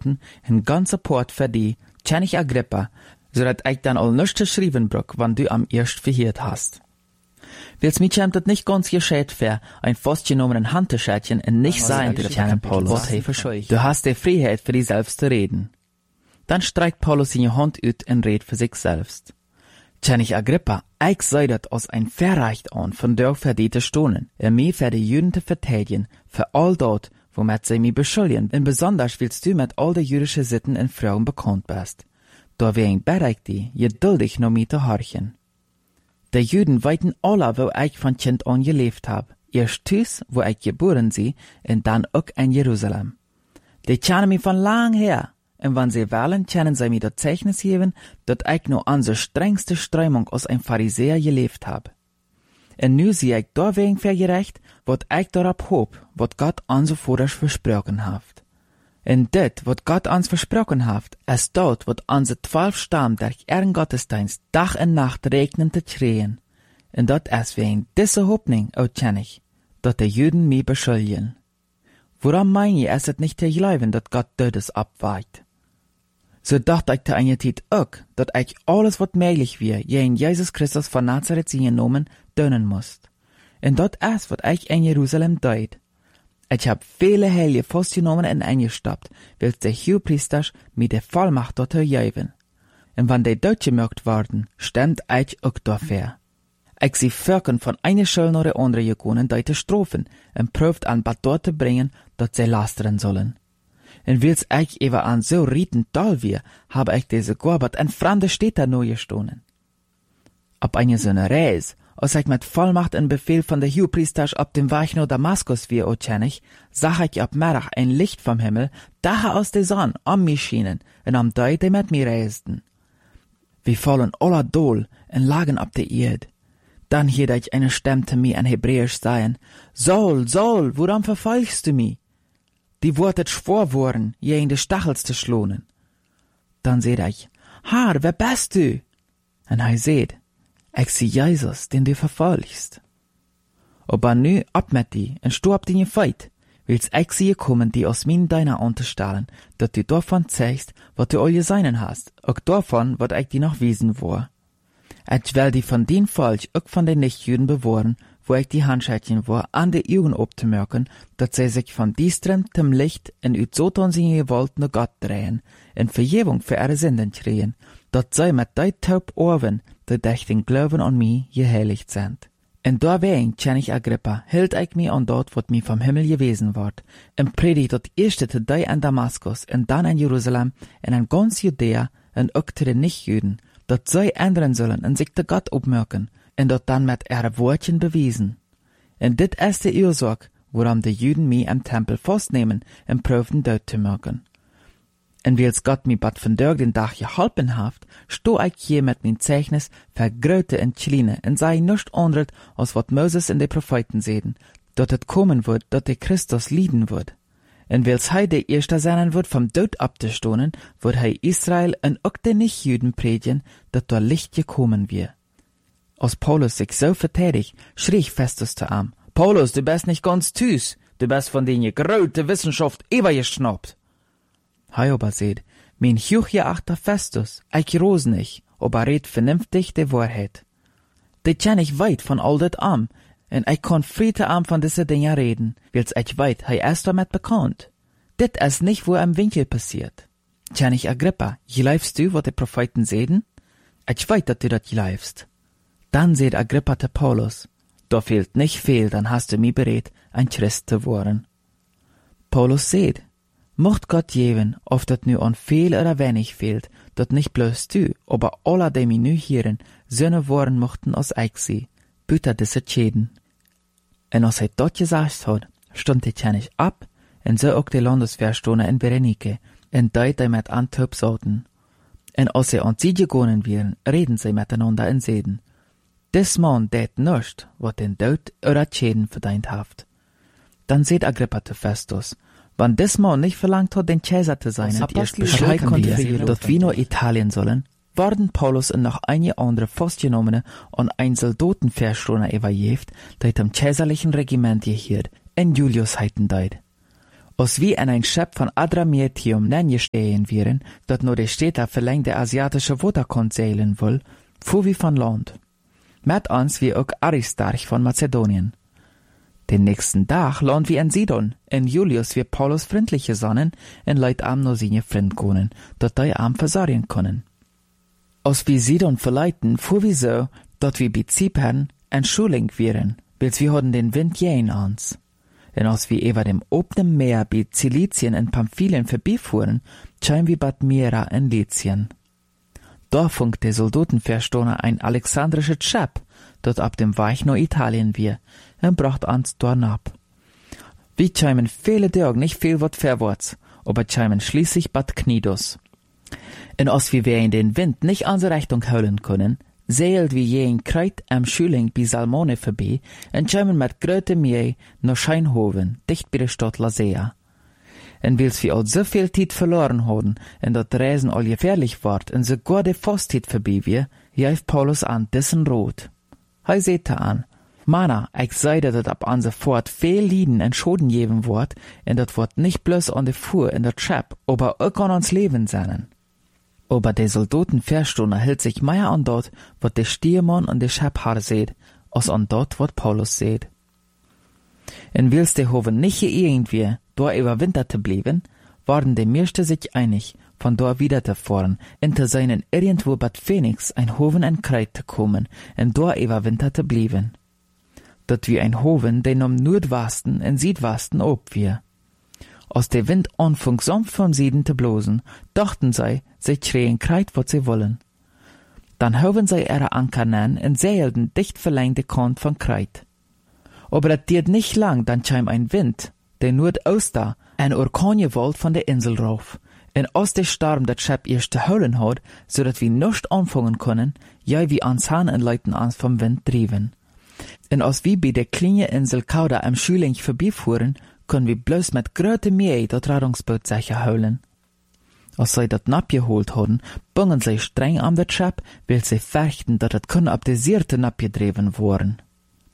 Ägypten een ganze Port für die, König Agrippa, zodat ich dann all nichts geschrieben brück, wann du am erst verhiert hast. Wils mich schemt het nicht ganz gescheit für ein festgenommenen Handtäschchen und nicht sein, der König Paulus. Du hast die Freiheit für dich selbst zu reden. Dann streckt Paulus seine Hand ut und redet für sich selbst. König Agrippa, ich sei dat als ein Verrecht an, von dir für die zu stonen, mir für die Juden zu verteidigen, für all dort, womit sie mich beschuldigen, und besonders willst du mit all den jüdischen Sitten und Frauen bekannt bist. Da wegen bereit die, geduldig noch mit zu horchen. Die Juden weiten alle, wo ich von Kind an gelebt hab. Erst Tüs, wo ich geboren sie, und dann auch in Jerusalem. Die kennen mich von lang her, und wenn sie wollen, können sie mir das Zeichnis geben, dass ich nur an so strengste Strömung als ein Pharisäer gelebt hab. Und nu sehe ich da wegen vergerecht, wat ich darauf hob, wat Gott an so vorderst versprochen haft. Und dit, wat Gott ans versprochen haft, ist dort, wat an se 12 Stamm durch ihren Gottesdienst Tag und Nacht regnen te kreen. Und dat ist wegen diese Hoffnung, o König, dat die Juden mich beschuldigen. Woran mein je, es nicht te glauben, dat Gott Todes abweicht? So dachte ich te eine Zeit auch, dat ich alles, wat möglich wir, in Jesus Christus von Nazareth sie genommen, tun musst. Und dat ist, wat ich in Jerusalem deut. Ich hab viele Heilige festgenommen und eingestoppt, weil die Hohepriesters mit der Vollmacht dort geben. Und wenn die dort gemerkt worden, stimmt ich auch dafür. Ich sie Völkern von einer Schule nach der anderen gegangen, dort zu strafen, und prüft an Bad dort zu bringen, dass sie lastern sollen. Und wils ich eben an so Riten toll wir, habe ich diese Gorbert in fremde Städte neu gestohlen. Ob eine so eine Reise, als ich mit Vollmacht und Befehl von der Hohepriesters ab dem Weg nach Damaskus wie, o König, sah ich ab Mittag ein Licht vom Himmel, daher aus der Sonne, um mich schienen, und am Deu, die mit mir reisten. Wir fallen aller Dol und lagen ab der Erde. Dann hielt ich eine Stimme zu mir in Hebräisch sagen, Saul, Saul, woran verfolgst du mich? Die wurdet schwor worden, je in die Stachels zu schlonen. Dann seht ich, Herr, wer bist du? Und er seht, ich sieh Jesus, den du verfolgst. Aber nu ab mit die, und stopp die Feit, willst ich sie kommen, die aus min deiner unterstellen, dass du davon zeigst, was du all geseinen hast, auch davon, was ich dir noch wiesen war. Ich will die von den Volk, auch von den Nichtjuden bewahren, wo ich die Handschädchen war, an die Augen abzumerken, dass sie sich von diestren zum Licht und ut so tun sie gewollt nur Gott drehen, in Vergebung für ihre Sünden kriegen, dass sie mit dei taub Ohren, die durch den Glauben an mich geheiligt sind. Und deswegen, König Agrippa, hielt ich mich an dort, was mir vom Himmel gewesen ward, und predigt das erste zu dei in Damaskus, und dann in Jerusalem, und in ganz Judäa, und auch zu den Nichtjuden, dass sie ändern sollen und sich zu Gott abmerken, und dort dann mit ihren Worten bewiesen. Und dit ist die Ursache, warum die Juden mich im Tempel festnehmen und prüfen dort zu merken. Und wils Gott mi bad von dörg den Tag geholpen haft, sto ich hier mit min Zeichnis für Gröte und Kleine und sei nicht anderes, als wat Moses in de Propheten sehen, dort het kommen wird, dort der Christus lieden wird. Und wils hei der Erste sein wird, vom Tod abzustohnen, wird hei Israel und auch den Nichtjuden predigen, dat dort Licht gekommen wird. Als Paulus sich so verteidigt, schrie Festus zu ihm, Paulus, du bist nicht ganz tüß, du bist von den gegrölte Wissenschaft übergeschnappt. Hei aber seht, mein hochgeachter Festus, ich ros nicht, aber red vernünftig die Wahrheit. Die kenn ich weit von all dat am, und ich kann friede am von diese Dinge reden, wils ich weit, hei erst damit bekannt. Dit ist nicht, wo im Winkel passiert. König Agrippa, glaubst du, was die Propheten sehen? Ich weiß, dass du das glaubst. Dann seht Agrippa zu Paulus, da fehlt nicht viel, dann hast du mich bereit, ein Christ zu werden. Paulus seht, mocht Gott geben, ob dat nu an viel oder wenig fehlt, dat nicht bloß du, aber alle, die mich nu hören, Söhne worden mochten als ich sie, büter diese Schäden. Und als dat gesagt hat, stund die König ab, und so auch die Landesverstoner in Berenike, und die mit Antwerp sollten. Und als sie an sie gegangen wären, reden sie miteinander in Seden. Des Mann tät nicht, wat den Tod oder Schäden verdient haft. Dann seht Agrippa zu Festus, wenn des Mann nicht verlangt hat, den Kaiser zu sein, und erst Bescheid konnte, dass wir nur Italien sollen, worden Paulus und noch einige andere festgenommene und ein Soldatenverstoner überjeft, die dem kaiserlichen Regiment gehielt, in Julius heiten deit. Als wie in ein Schep von Adramyttium neingestehen wären, dat nur die Städte verlängte asiatische Waterkant seilen will, fuhr wie von Land. Mit uns wie auch Aristarch von Mazedonien. Den nächsten Tag land wie in Sidon, in Julius wie Paulus freundliche Sonnen, in Leut am nur seine Freund können, dat die am versorgen können. Als wie Sidon verleiten, fuhr wie so, dat wie bei Zypern en Schuling wären, bis wir hatten den Wind jähen ans. Und als wir über dem openen Meer bei Zilizien und Pamphylien vorbeifuhren, scheinen wir Bad Mira in Lycien. Da funkt der Soldatenverstoner ein alexandrisches Schiff, dat ab dem Weich nach Italien wir, und bracht uns dort ab. Wir scheinen viele Tage nicht viel wat vorwärts, aber scheinen schließlich Bad Knidos. Und als wir in den Wind nicht unsere Richtung holen können, seilt wie je ein Kreuz am Schüling bei Salmone vorbei und scheinen mit gröte Mühe nach Scheinhoven, dicht bei der Stadt Lasea. Und weil's wir all so viel Zeit verloren haben und dat Reisen all gefährlich ward und sogar de Fastzeit vorbei wir, jäft Paulus an dessen Rot. Hei seht an, Mana, ich seide dat ab an sofort viel Lieden und Schoden geben wort und dat wort nicht bloß an de Fuhr in der Trap, aber auch an uns Leben seinen. Aber der Soldatenverstoner hält sich mehr an dort, wat der Stiermann und der Schäbhaar seht, als an dort, wat Paulus seht. Und willst der Hoven nicht irgendwie da überwinterte blieben, waren die meisten sich einig, von dort wieder zu fahren, hinter seinen irgendwo Bad Phoenix ein Hoven in Kreit zu kommen, und dort überwinterte blieben. Dat wie ein Hoven, den am Nordwesten und Südwesten ob wir. Als der Wind anfing sanft vom Süden zu blosen, dachten sie schreien Kreit, wat sie wollen. Dann hoben sie ihre Anker nen und seilten dicht verlängte Kant von Kreit. Aber das dauert nicht lang, dann kam ein Wind, der Nordoster, ein Orkangewalt von der Insel rauf. Und als der Sturm das Schiff erst zu holen hat, so dass wir nicht anfangen können, ja wie ans Hahn und Leuten ans vom Wind trieben. Und als wir bei der kleinen Insel Kauda am Schüling vorbeifuhren, können wir bloß mit gröte Mühe das Rettungsboot sicher holen. Als sie das Napp geholt hatten, bungen sie streng an das Schiff, weil sie fürchten, dass das können ab der Sierte Napp gedreven worden.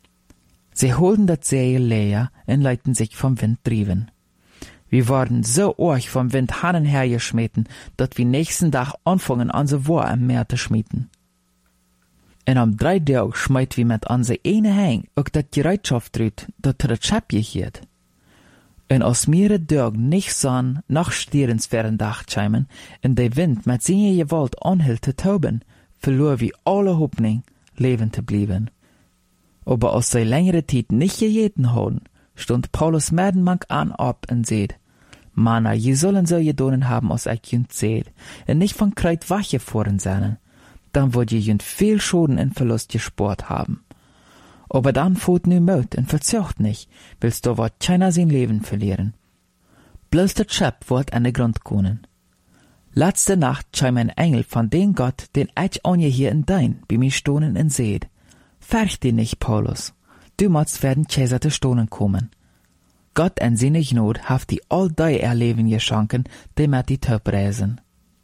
Sie holten das Seil leer und leiten sich vom Wind trieben. Wir waren so arg vom Wind hannen hergeschmeten, dass wir nächsten Tag anfangen an so War am Meer zu schmieden. Und am 3 Tagen schmeit wir mit an se eine Hang, auch dat Gereitschaft rüt, dat das Schiff gehiert. Und als mehrere Tage nicht sahen, nach stierensfernen Dachscheimen, und der Wind mit seiner Gewalt anhielt zu toben, verlor wir alle Hoffnung, leben zu bleiben. Aber als sie längere Zeit nicht gejeten haben, stund Paulus Merdenmank an ab und seht, Mana, je sollen so gedonen haben, als ich jünd seht, und nicht von Kreit wache fahren seinen, dann wollt je jünd viel Schoden und Verlust gespart haben. Aber dann fährt nu Mut und verzögt nicht, willst du wat keiner sein Leben verlieren. Bloß das Schiff wird an den Grund kommen. Letzte Nacht kam ein Engel von dem Gott, den ich anje hier in dein, bei mir stohnen und seht. Fürcht dich nicht, Paulus. Du musst werden Cäsar zu stohnen kommen. Gott in seine Gnade haft die all die Erleben geschenken, die mit die Töp reisen.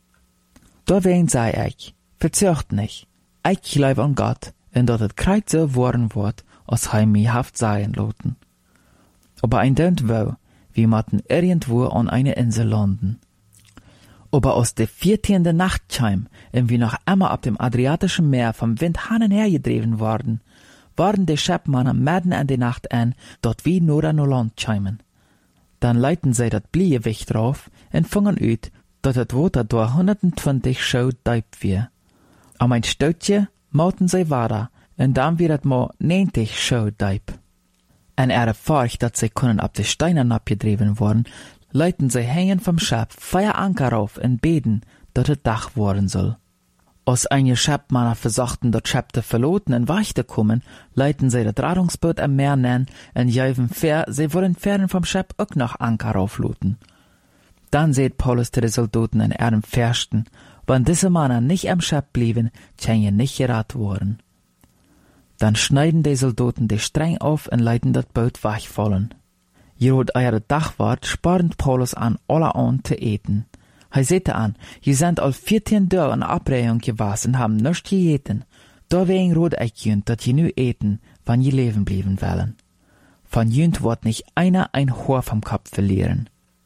Da wen sei ich, verzögt nicht. Ich glaube an Gott, und dat het Kreuz so worden wird, als hij mich haft sein loten. Aber ein dönt wo, wir matten irgendwo an eine Insel landen. Aber aus der 14. Nacht kam, und wir noch immer ab dem Adriatischen Meer vom Wind hannen hergedreven worden, waren die Schäppmänner mitten in die Nacht an, dort wie nur an Land kamen. Dann leiten sie dat Bliegewicht drauf und fangen ut, dat het Water durch 120 Schau deip wir. Am ein Stoutje mauten sie weiter, und dann wird het mal 90 Schau deip. En furcht, dat sie können ab de Steinen abgedreven worden, leiten sie hängen vom Schiff, feier Anker auf und beten, dat het Dach worden soll. Als einige Schäppmänner versuchten, das Schiff zu verloten und weich zu kommen, leiten sie das Rettungsboot am Meer nennen und jäven fair, sie wollen fern vom Schiff auch noch Anker aufluten. Dann seht Paulus zu den Soldaten in ihrem Fürsten, wenn diese Männer nicht am Schiff blieben, können nicht gerat worden. Dann schneiden die Soldaten die Streng auf und leiten das Boot wegfallen. Jerot eure Dachwart spornt Paulus an, alle an zu eten. Hij sehte an, je sind al 14 Tage in Abreihung gewesen und haben nichts gegeten. Deswegen rot ich jünd, dat je nu eten, wann je leben blieben wollen. Von jünd wird nicht einer ein Haar vom Kopf verlieren.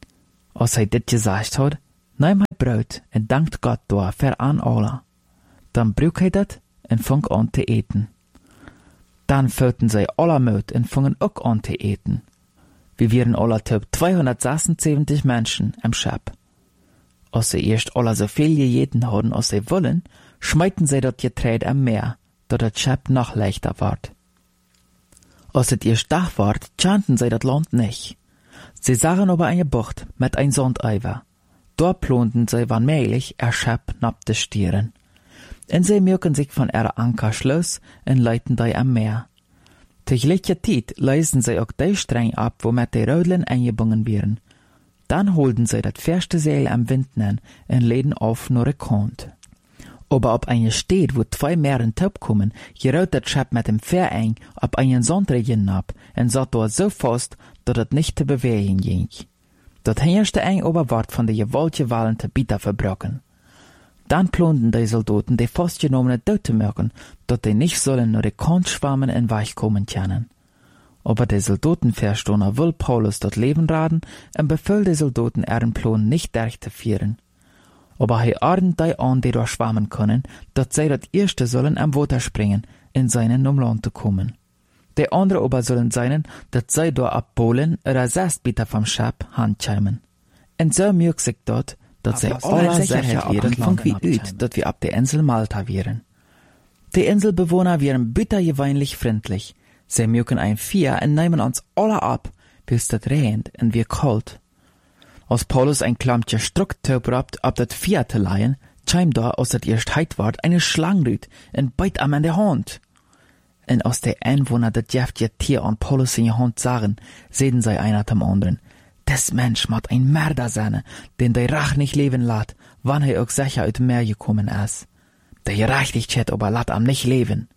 Als hij dit gezegd had, nam hij brood en dankt God door voor aan alle. Dan brak hij dat en ving aan te eten. Dan vulden zij alle moed en vingen ook aan te eten. Wir waren alle top 276 Menschen im Schab. Als sie erst alle so viel gegeten hadden als sie wollen, schmeiten sie dat Getreide am Meer, dat het Schab noch leichter ward. Als het erst Dach ward, kannten sie dat Land nicht. Sie sahen aber eine Bucht mit ein Sandeiver. Dort plonten sie wanmählich Schab nab de Stieren. En sie merken sich von ihrer Anker schloss en leiten die am Meer. Tegelijke tijd leisten sie auch die Streng ab, womit die Rödlen eingebunden werden. Dann holten sie das verste Seil am Wind an und leden auf nur Kant. Aber ob eine steht, wo zwei Meeren top kommen, gerät das Schab mit dem Fähr ein, ob einen Sandregen ab, und satt dort so fest, dass es nicht zu bewegen ging. Das herrschte ein Oberwart von der gewaltige wallende Bieter verbrochen. Dann plonten die Soldaten die festgenommenen dood te merken, dat die nicht sollen nur die Kant schwammen en weichkommen können. Aber die Soldaten verstohnen will Paulus dort Leben raden und befiel die Soldaten ihren Plan nicht durchzuführen. Aber er ordnet die an, die dort schwammen können, dat sie das erste sollen am Wasser springen, in seinen Land zu kommen. Die andere aber sollen sein, dat sie dort abbohlen oder Sestbieter vom Schab handschämen. Und so merkt sich dort, dat sie alle sicher wären von wie uit, dat wir ab der Insel Malta wären. Die Inselbewohner wären bittergewöhnlich freundlich. Sie mögen ein Vier und nehmen uns alle ab, bis das regnet und wir kalt. Als Paulus ein Klammtje Strucktaub rabt, ab das Vier zu leihen, scheim da, als das erst heit ward, eine Schlangenrüt und beit am an der Hand. Und als die Einwohner das jäftige Tier an Paulus in die Hand sahen, sehen sie einer zum anderen. Das Mensch macht ein Mörder sein, den der Rach nicht leben lässt, wann er auch sicher aus dem Meer gekommen ist. Der Gerechtigkeit aber lässt am nicht leben.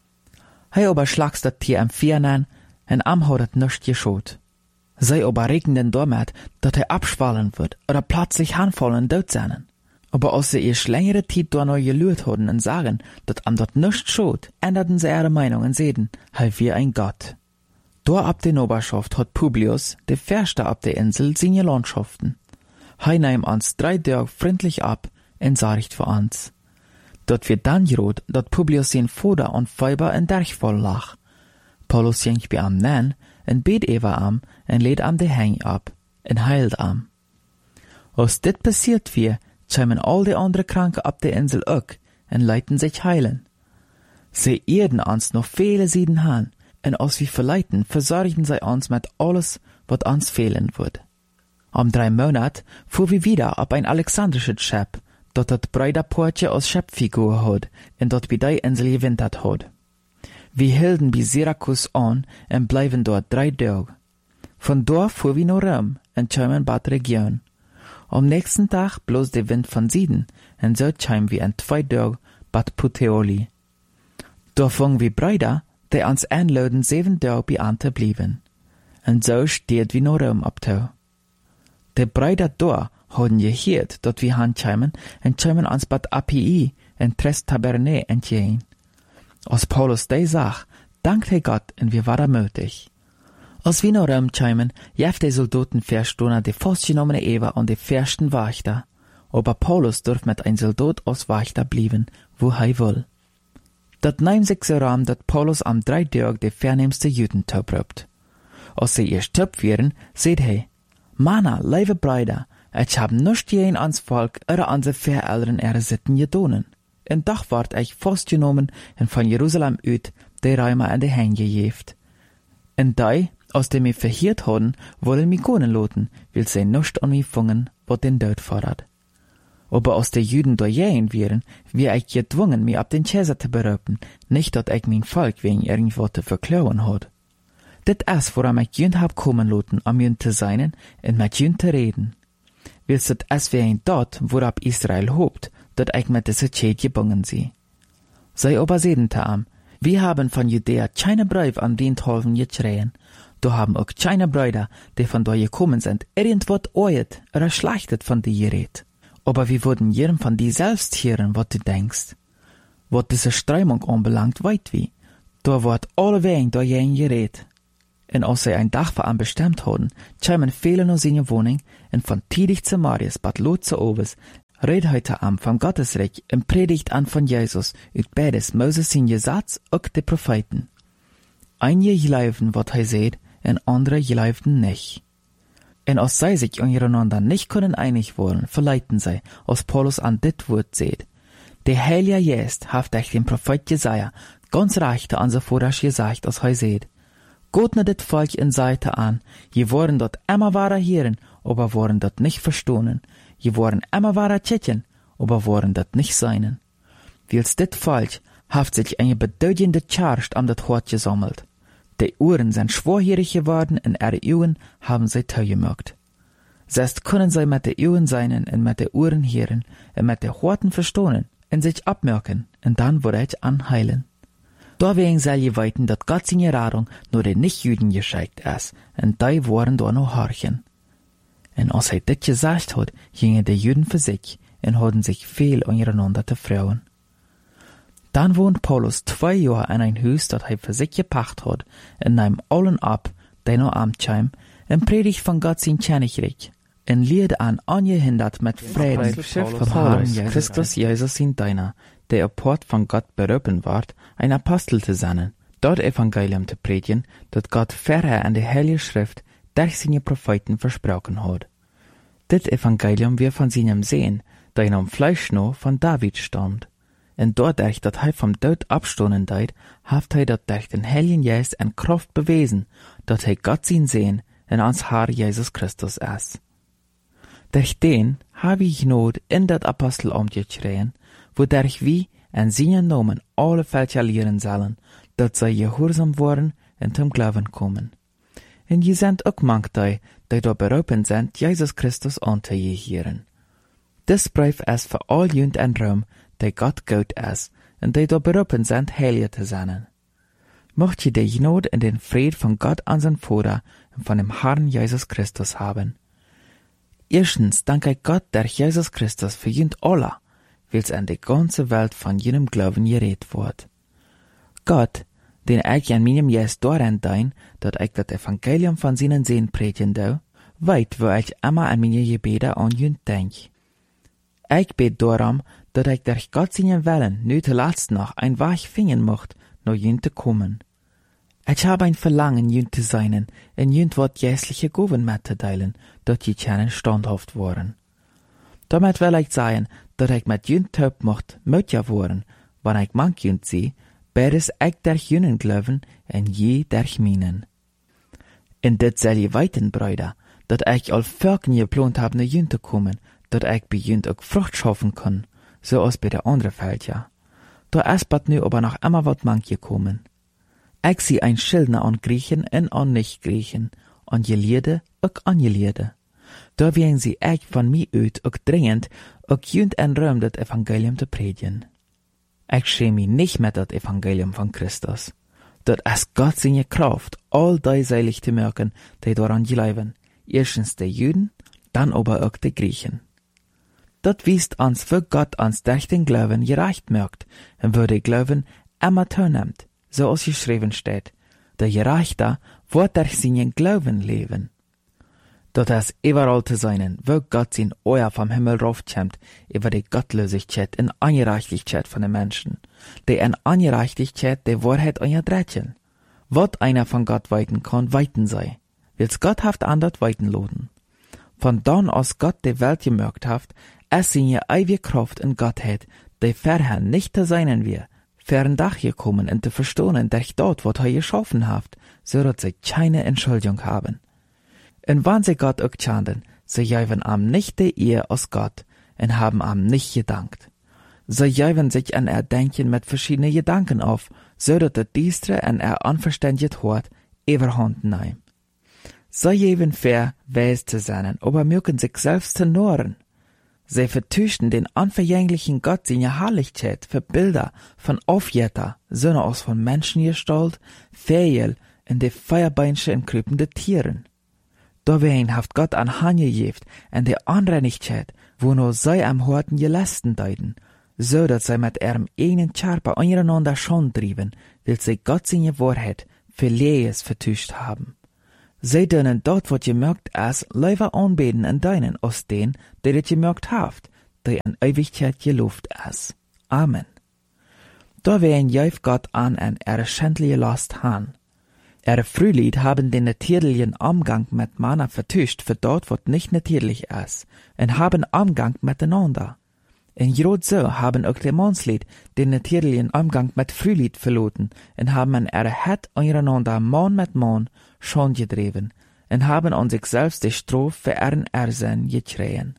Er aber schlagst das Tier am Vier an, und am hat es nichts geschot. Sie aber regnen damit, dass er abschwallen wird oder plötzlich handfallen und tot sein. Aber als sie erst längere Zeit da noch gelüht haben und sagen, dass am dort nichts schot, änderten sie ihre Meinung und sehen, er wie ein Gott. Dort ab der Oberschaft hat Publius, der Förster ab der Insel, seine Landschaften. Er nahm uns 3 Tage freundlich ab und sorgt für uns. Dort wird dann gerot, dass Publius sein Vater und Weiber in Derchfall lag. Paulus ging bei ihm nen und bet über ihm und lädt ihm die Hänge ab und heilt ihm. Als dit passiert wird, schämen all die anderen Kranken ab der Insel auch und leiten sich heilen. Sie erden uns noch viele Sieden an, und als wir verleiten, versorgen sie uns mit alles, was uns fehlen wird. Am 3 Monat fuhr wir wieder ab ein alexandrisches Schiff, dort das Breiderportje aus Schifffigur hat, und dort bei der Insel gewintert hat. Wir hielten bei Syrakus an und bleiben dort 3 Tage. Von dort fuhr wir nach Rom und kamen Bad Region. Am nächsten Tag bloß der Wind von Süden, und so kamen wir in 2 Tagen Bad Puteoli. Dort fingen wir Brüder, die uns einladen 7 Tage bei uns zu bleiben. Und so steht wir nach Rom abtau. Die Brüder dort haben gehört, dass wir heimkamen und kamen uns Bad Appii und Tres Tabernae entgegen. Als Paulus die sah, dankte Gott und wir waren mutig. Als wir nach Rom kamen, jeft die Soldaten verstohnen die festgenommene Eva und die versten Wächter. Aber Paulus durft mit ein Soldat als Wächter bleiben, wo er will. Dat nahm sich so ran, dat Paulus am 3 Tage die vernehmste Juden töprobt. Als sie erst töp wären, seht er, Mana, liebe Brüder, ich hab nicht jeden ans Volk oder an se Vereltern ihre Sitten gedonen. En Dach ward ich festgenommen und von Jerusalem uit die Römer in die Hände gejeft. En die, aus dem mich verhiert haben, wollen mich gehen lassen, weil sie nicht an mich fangen, was den Tod fordert. Aber als die Juden durchgehen wären, wie ich gezwungen, mich ab den Käser zu berüben, nicht, dass ich mein Volk wegen irgendwas zu verklauen hat. Dit ist, woran ich Jünd hab kommen lassen, um Jünd zu sein und mit Jünd zu reden. Willst das es wie ein dort, worab Israel hofft, dass ich mit dieser Zeit gebunden sie. Sei aber sehen zu ihm, wir haben von Judäa keine Brief an den Tolven geschrien, da haben auch keine Brüder, die von da gekommen sind, irgendwas oet oder schlechtet von dir geredet. Aber wir würden jedem von dir selbst hören, was du denkst. Was diese Strömung anbelangt, weit wie. Da wird alle wegen da jeden geredet. En als zij een dag voor aan bestemd hadden, kwamen velen naar zijn woning en van tidig zu Marius bat Lot zu Obers, reed heute am van Gottes Reich en predigt an van Jezus uit beides Moses zijn Gesetz ook de Propheten. Einige geloofden wat hij zei en andere geloofden nicht. En als zij zich ondereinander nicht können einig worden, verleiten zij, als Paulus an dit woord zegt. De Heilige Geest haft echt den Prophet Jesaja ganz recht an se Vordersch gesagt, als hij zei. Gott na dit Volk in Seite an, je worden dort immer wahrer hören, aber worden dort nicht verstohnen. Je worden immer wahrer tschetjen, aber worden dort nicht seinen. Wils dit Volk haft sich eine bedeutende Charge am dat Hort gesammelt. Die Uhren sind schwerhörig geworden und ihre Uhren haben sie teugemacht. Selbst können sie mit den Uhren seinen und mit den Uhren hören und mit den Horten verstohnen und sich abmerken und dann würde ich anheilen. Deswegen soll je weiten, dass Gott seine Radung nur den Nichtjuden geschickt ist, und die waren da noch horchen. Und als er dit gesagt hat, gingen die Juden für sich und hatten sich viel untereinander zu frauen. Dann wohnt Paulus 2 Jahre in ein Haus, das er für sich gepacht hat, und nahm allen ab, die noch amtschheim, und predigt von Gott sein Königreich, und lied an angehindert mit Frieden vom Herrn Christus Jesus sein Deiner, der apart von Gott berufen ward, ein Apostel zu sein, dort Evangelium zu predigen, das Gott vorher an der Heilige Schrift durch seine Propheten versprochen hat. Dit Evangelium wir von seinem Sehen, der in am Fleisch noch von David stammt. Und dadurch, dass er vom Tod abstoßen deit, haft er dat durch den Heiligen Geist en Kraft bewiesen, dass er Gott sein Sehen in ans Herr Jesus Christus ist. Durch den habe ich Not in dat Apostelamt geschrien, wodurch wir in seinen Namen alle Völker lehren sollen, dass sie gehorsam worden und zum Glauben kommen. Und je sind auch manche, die da berufen sind, Jesus Christus anzugehören. Das Brief ist für all Jünd in Rom, die Gott gut ist, und die da berufen sind, heilig zu sein. Mocht je die Not und den Fried von Gott an sein Vater und von dem Herrn Jesus Christus haben. Erstens danke ich Gott durch Jesus Christus für Jünd alle, wils an die ganze Welt von jenem Glauben geredet wird. Gott, den ich an meinem Jes daran dein, dat ich das Evangelium von seinen Sehen predigen do, weit, wo ich immer an meine Gebete an Jünd denk. Ich bet darum, dat ich durch Gott seinen Willen nu zuletzt noch ein Weg finden mocht, nach Jünd zu kommen. Ich habe ein Verlangen, Jünd zu sein, und Jünd wird jässliche Gaben mitzuteilen, dat die können standhaft waren. Damit will ich sagen, dat ich mit Jünd taub mocht, mötja worden, wann ich manch Jünd sie, beides ich durch Jünden glauben, und je durch meinen. Und dit soll je weiten, Brüder, dat ich all Völkern geplant habe, nach Jünd zu kommen, dat ich bei Jünd auch Frucht schaffen kann, so als bei der anderen Völker. Da ist bald nu aber noch immer wat manch gekommen. Ich sie ein Schildner an Griechen und an Nicht-Griechen, an Gelehrte und an Gelehrte. Da werden sie echt von mir uit auch dringend, auch Jünd in Rom das Evangelium zu predigen. Ich schäme mich nicht mit das Evangelium von Christus. Dat ist Gott seine Kraft, all die seilig zu merken, die daran glauben. Erstens die Juden, dann aber auch die Griechen. Dat wiest uns, wo Gott uns durch den Glauben gerecht merkt, und wo der Glauben immer teilnimmt, so als geschrieben steht. Der Gerechte wird durch seinen Glauben leben. Dat ist überall zu sein, wo Gott sein Euer vom Himmel raufkommt, über die Gottlosigkeit und Ungerechtigkeit von den Menschen, die in Ungerechtigkeit die Wahrheit unterdrücken. Was einer von Gott weiten kann, weiten sei, wils Gott haft andert weiten loden. Von dann aus Gott die Welt gemerkt haft, es seine ewige Kraft in Gottheit, die vorher nicht zu sein wir, fern Dach gekommen und zu verstohlen durch dort, was er geschaffen haft, so dass sie keine Entschuldigung haben. Und wann sie Gott auch schanden, sie geben am nicht die Ehe aus Gott und haben am nicht gedankt. Sie geben sich an Erdenken mit verschiedenen Gedanken auf, so dass der Diestre an unverständiges Hort überhand nehmen. Sie geben fair, weis zu sein, aber mögen sich selbst zu norren. Sie vertüchten den unvergänglichen Gott seine Herrlichkeit für Bilder von Aufjetter, sondern aus von Menschengestalt, Fähel und die Feuerbeinsche und krüpende Tieren. Dawein haft Gott an Hand gegeben, an die Unreinigkeit, wo nur sie am Horten gelästen deuten, so dass sie mit ihrem eigenen Körper untereinander schon trieben, weil sie Gott seine Wahrheit für Lehes vertuscht haben. Zij dönen dort, wat je mögt as, liever aanbeden en deinen, als den, der het je mögt haft, der in Ewigkeit geloofd as. Amen. Da wehen juif Gott an en schändliche Last han. Frühlied haben den natürlichen Umgang mit Mana vertuscht für dort, wat nicht natürlich is, en haben Umgang miteinander. En grad so haben auch die Mannslied den natürlichen Umgang mit Frühlied verloren en haben het einander Mann mit Mann schon gedreven en haben an sich selbst die Strafe für Ersinn gekriegen.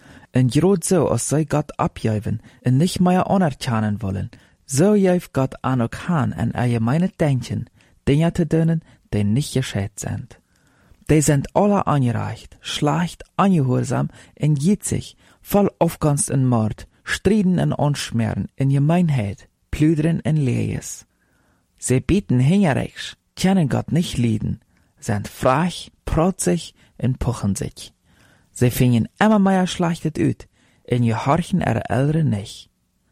En grad so, als sei Gott abjuiven en nicht mehr anerkennen wollen, so juift Gott an auch han en allgemeine Denken, Dinge zu tun, die nicht gescheit sind. Die sind alle angereicht, schlecht, ungehorsam und jitzig, voll Aufgunst und Mord, Striden und Anschmerzen, in Gemeinheit, Plüdern und Lehes. Sie bieten hingerichs, können Gott nicht lieben, sind frech, protzig und puchen sich. Sie fingen immer mehr schlechtet ut, und gehorchen ihre Eltern nicht.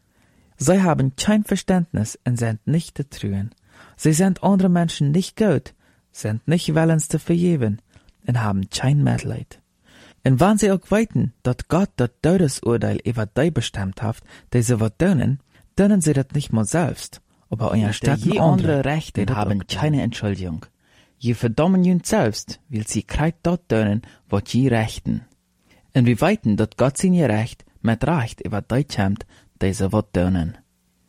Sie haben kein Verständnis und sind nicht zu trüen. Sie sind andere Menschen nicht gut, sind nicht willens zu vergeben und haben kein Mitleid. Und wenn sie auch weiten, dass Gott das Todesurteil über die bestimmt hat, die sie was tun sie das nicht mal selbst, aber anstatt je andere Rechte haben keine Entschuldigung. Je verdammen jün selbst, weil sie kreit dort tun, was je rechten. Und wir weiten, dass Gott seine Recht mit Recht über die kommt, die sie was tun.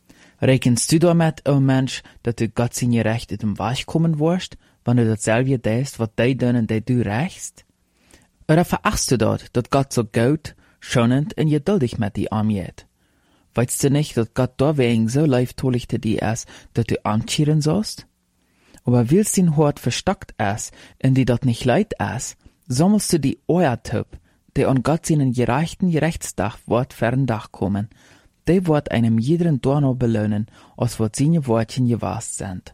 Rekenst du damit, o Mensch, dass du Gott seine Recht in dem Weg kommen wirst, wenn du dasselbe denkst, was die tun, die du rächst? Oder verachtst du dort, dass Gott so gut, schonend und geduldig mit dir umgeht? Weißt du nicht, dass Gott deswegen so leiftolich zu dir ist, dass du anchieren sollst? Aber willst dein Hort verstockt ist, und die dort nicht leid ist, sammelst du die Euertyp, die an Gott seinen gerechten Gerechtsdach Wort fern Dach kommen, die wird einem jeden Dorno belohnen, als wat seine Wortchen gewast sind.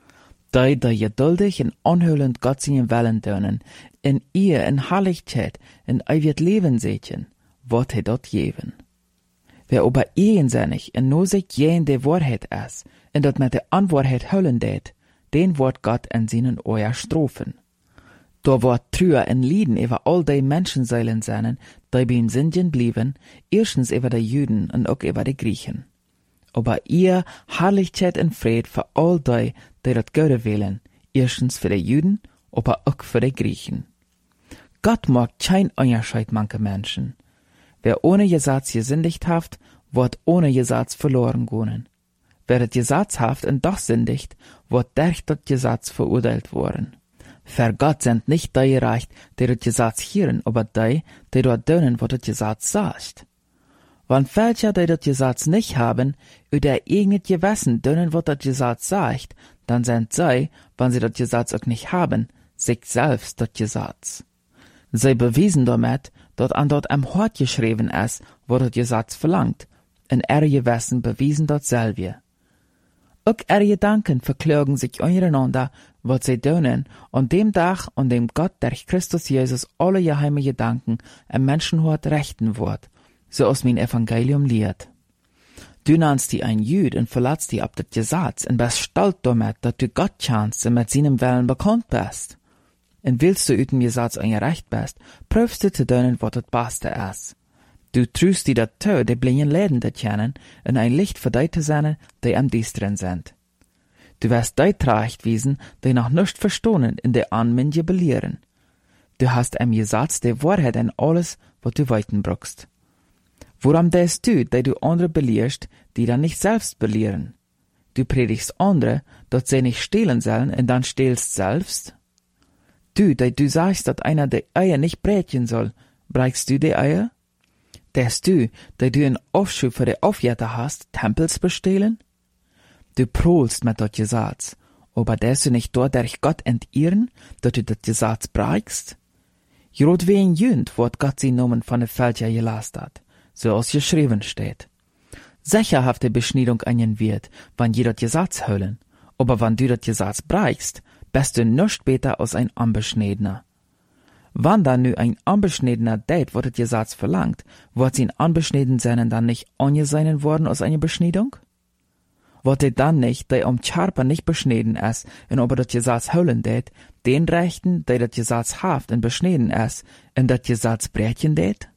Die geduldig und anhörend Gott seinen Willen tun, in ihr in Herrlichkeit in ewig Leben sehen, wird er dort geben. Wer aber ehensinnig und nur sich jähen die Wahrheit ist, und dort mit der Unwahrheit höllen det, den wird Gott in seinen Euer strafen. Da wird Trüher und Lieden über all die Menschenseelen sein, die beim Sünden blieben, erstens über die Juden und auch über die Griechen. Aber ihr Herrlichkeit und Fried für all die das Gute wählen, erstens für die Juden, aber auch für die Griechen. Gott mag kein Unterschied manche Menschen. Wer ohne Gesetz gesündigt haft, wird ohne Gesetz verloren gehen. Wer das Gesetz haft und doch sündigt, wird durch das Gesetz verurteilt worden. Für Gott sind nicht die gerecht, die das Gesetz hören, aber die dort tun, was das Gesetz sagt. Wenn welche, die das Gesetz nicht haben, über eigenes Gewissen tun, was das Gesetz sagt, dann sind sie, wenn sie das Gesetz auch nicht haben, sich selbst das Gesetz. Sie bewiesen damit, dass an dort am Hort geschrieben ist, wo das Gesetz verlangt, und ihre Gewissen bewiesen dasselbe. Auch ihre Gedanken verklagen sich untereinander, was sie tun, an dem Tag, an dem Gott durch Christus Jesus alle geheime Gedanken im Menschenhort rechten wird, so aus mein Evangelium lehrt. Du nennst die ein Jüd und verlässt die ab das Gesetz und bist stolz damit, dass du Gott kennst und mit seinem Willen bekannt bist. Und willst du über den Gesetz eingerecht bist, prüfst du zu tun, was das Beste ist. Du trüst die dazu, die blinden Läden zu kennen und ein Licht für die zu sein, die am Düsteren sind. Du wirst die zurechtwiesen, die noch nicht verstehen in der Anmünde belehren. Du hast im Gesetz die Wahrheit in alles, was du weiten brauchst. Woran denkst du, die andere belehrst, die dann nicht selbst belehren? Du predigst andere, dass sie nicht stehlen sollen und dann stehlst selbst? Du sagst, dass einer die Eier nicht brechen soll, brechst du die Eier? Denkst du einen Aufschub für die Aufjäter hast, Tempels bestehlen? Du prohlst mit dat Gesetz, aber denkst du nicht dort durch Gott entehren, dass du dat Gesetz brechst? Jrod wie ein Jünd wird Gott sie Namen von der Fälscher gelast hat, so als geschrieben steht. Sicherhafte Beschneidung einen wird, wann je dat Gesetz höllen, aber wann du dat Gesetz brechst, bist du noch später als ein Unbeschneidener. Wann dann nu ein Unbeschneidener date, was das Gesetz verlangt, wird sein Unbeschneiden seinen dann nicht angesehen worden aus einer Beschneidung? Wat hij dan nicht, die Charper nicht beschneden is, en ober dat Gesetz holen deed, den rechten, die dat Gesetz haft en beschneden is, en dat Gesetz brechen deed?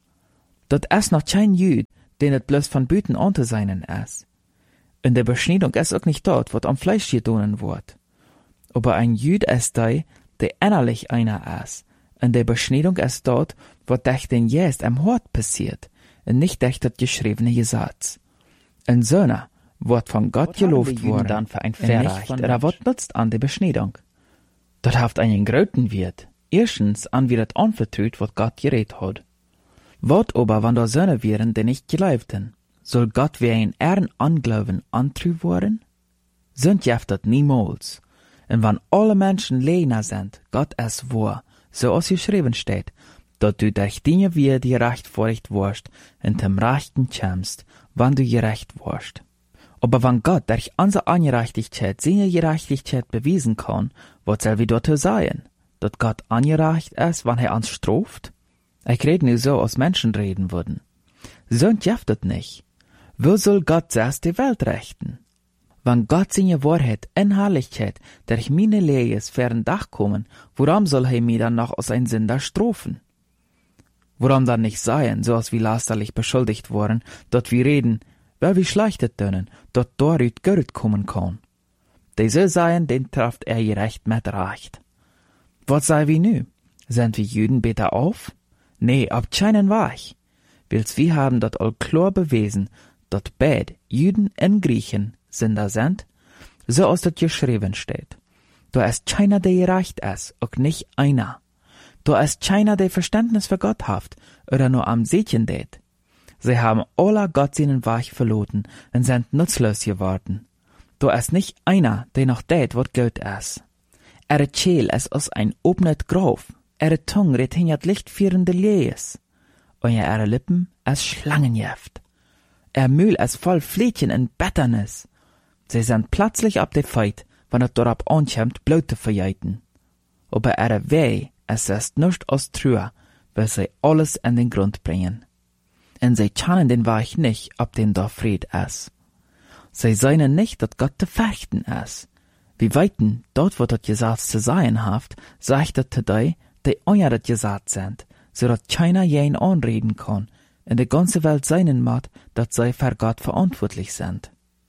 Dat is noch kein Jüd, den het bloß von Büten unter seinen is. In der Beschneidung ist auch nicht dort, wat am Fleisch gedonen wird. Aber ein Jüd ist der innerlich einer ist. In der Beschneidung ist dort, wat durch den Geist am Hort passiert, und nicht durch das geschriebene Gesetz. Ein Söhne wird von Gott gelobt worden, dann für ein Verrecht, oder wird nutzt an der Beschneidung. Dat haft einen großen Wert. Erstens an wie das anvertraut, wat Gott geredet hat. Wat aber, wann da Söhne wären, die nicht geleibten, soll Gott wie ein Ehren anglauben antrü worden? Sind jeft dat niemals. Und wann alle Menschen lehner sind, Gott es wahr, so als geschrieben steht, dat du durch Dinge wie die rechtfertigt wirst, in dem Rechten kämst, wann du gerecht wirst. Aber wenn Gott durch unsere Ungerechtigkeit seine Gerechtigkeit bewiesen kann, was soll wir dort sein? Dat Gott ungerecht ist, wann uns straft? Ich rede nur so, als Menschen reden würden. Sind jeft dat nicht. Wo soll Gott zuerst die Welt rechten? Wenn Gott seine Wahrheit in Herrlichkeit durch meine Lehres fern Dach kommen, warum soll er mich dann noch als ein Sünder strafen? Warum dann nicht sein, so als wir lasterlich beschuldigt worden, dort wir reden, weil wir schlechtet dönnen, dort dorüt Geld kommen kann. Diese seien, den trifft gerecht mit Recht. Was sei wie nu? Sind wir Juden besser auf? Nee, ab keinen Weich. Wils wir haben dort all klar bewiesen, dort beid Juden und Griechen Sünder sind, so als das geschrieben steht. Da ist keiner, der gerecht ist, auch nicht einer. Da ist keiner, der Verständnis für Gott haft, oder nur am Seetchen det. Sie haben alle Gott seinen Weg verloren und sind nutzlos geworden. Da ist nicht einer, der noch det, was Gott ist. Scheel ist aus ein obnet Graf, Tongue retiert lichtführende Lees. Und Lippen ist Schlangenjeft. Mühl ist voll Flädchen und Betternis. Sie sind plötzlich ab der Feit, wenn es darauf ankommt, Blut zu verjeiten. Aber Weh, es ist nicht aus Trühe, weil sie alles in den Grund bringen. Und sie kennen den Weg nicht, ob den da Fried ist. Sie seien nicht, dass Gott zu fechten ist. Wie weiten, dort wo das Gesetz zu sein haft, sagt er zu die euer das Gesetz sind, so dass keiner jeden anreden kann, in der ganzen Welt seinen macht, dass sie für Gott verantwortlich sind.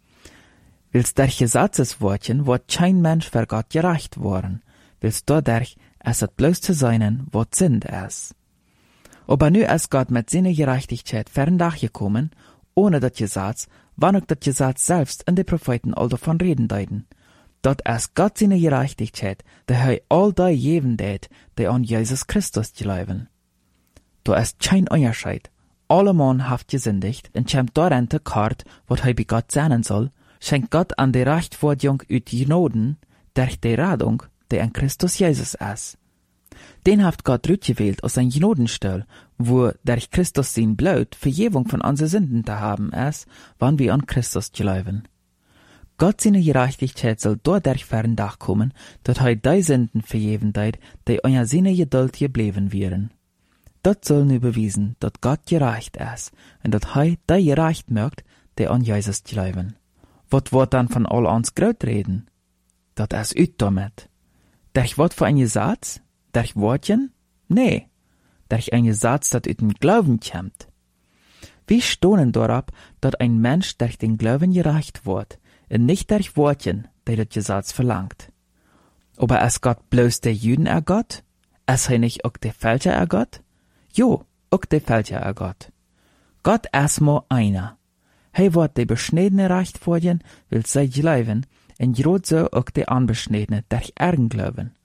Wils der Gesetzeswortchen wird kein Mensch für Gott gerecht worden, wils dadurch es hat bloß zu seinen, was Sünd ist. Aber nu ist Gott mit seiner Gerechtigkeit ferndach gekommen, ohne das Gesetz, wann auch das Gesetz selbst in die Propheten all davon reden deuten. Dort ist Gott seine Gerechtigkeit, der all die geben det, die an Jesus Christus glauben. Da ist kein Unterschied. Alle Mann haft gesündigt, und kommt daran te Kart, wat bei Gott sein soll, schenkt Gott an die Rechtfertigung ut Genoden, durch die Radung, die an Christus Jesus ist. Den haft Gott rütgewählt aus ein Genodenstall, wo durch Christus sein Blut Vergebung von unseren Sünden zu haben ist, wann wir an Christus glauben. Gott seine Gerechtigkeit soll dadurch ferndach kommen, dass die Sünden vergeben deut, die unter seine Geduld geblieben wären. Dat soll nu bewiesen, dass Gott gerecht ist, und dass die gerecht mögt, die an Jesus glauben. Wat wird dann von all uns Graut reden? Dat ist üt damit. Durch wat für ein Gesetz? Durch Wortchen? Nee. Durch ein Gesetz, dat üt den Glauben kommt. Wie stohnen darauf, dass ein Mensch durch den Glauben gerecht wird, und nicht durch Wortchen, die das Gesetz verlangt. Aber ist Gott bloß der Juden Gott? Ist er nicht auch der Fälscher Gott? Jo, auch der Fälscher Gott. Gott ist nur einer. Hij wird die beschniedene rechtfertigen, will sie glauben, und grad so auch die unbeschniedene durch ihren Glauben.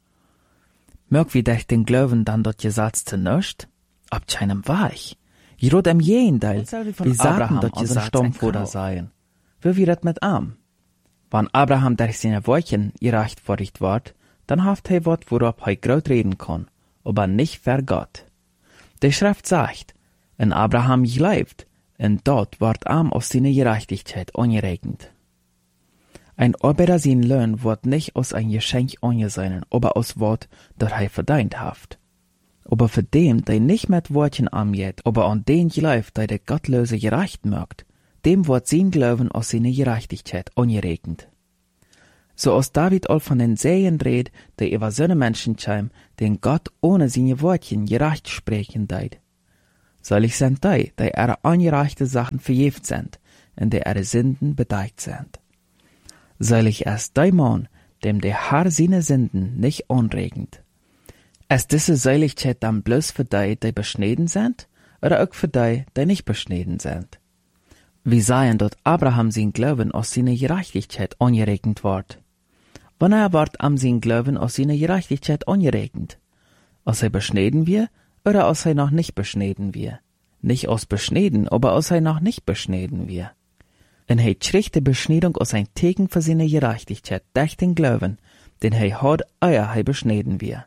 Mög wie durch den Glauben dann dort Gesetz zu nicht? Ab keinem Weich. Grad im Gegenteil, wie sagten dort Gesetz Stammvater seien. Wie wird das mit Arm? Wenn Abraham durch seine Wortchen gerechtfertigt wird, dann haft er wat, worauf er grad reden kann, aber nicht für Gott. Die Schrift sagt, in Abraham gelebt, und dort wird arm aus seiner Gerechtigkeit angerechnet. Ein Arbeiter sein Lohn wird nicht aus ein Geschenk angesehen, aber aus Wort, das er verdient haft. Aber für dem, der nicht mit Wortchen angeht, aber an den gelebt, der Gottlose gerecht mögt, dem wird sein Glauben aus seine Gerechtigkeit angeregnet. So als David all von den Segen redet, die über so eine Menschen kämen, den Gott ohne seine Wortchen gerecht sprechen deit. Selig sind die ihre angereichte Sachen verjeft sind, und die ihre Sünden bedeckt sind. Selig ist der Mann, dem der Herr seine Sünden nicht anregend. Ist diese Seligkeit dann bloß für die beschnitten sind, oder auch für die nicht beschnitten sind? Wir sehen, dass Abraham sein Glauben aus seiner Gerechtigkeit angeregnet wird. Wann wird sein Glauben aus seiner Gerechtigkeit angeregnet? Als beschnitten wir, oder als noch nicht beschnitten wir? Nicht aus beschnitten, aber als noch nicht beschnitten wir. Und kriegt die Beschneidung aus ein Teken für seine Gerechtigkeit durch den Glauben, den hat, euer beschnitten wir.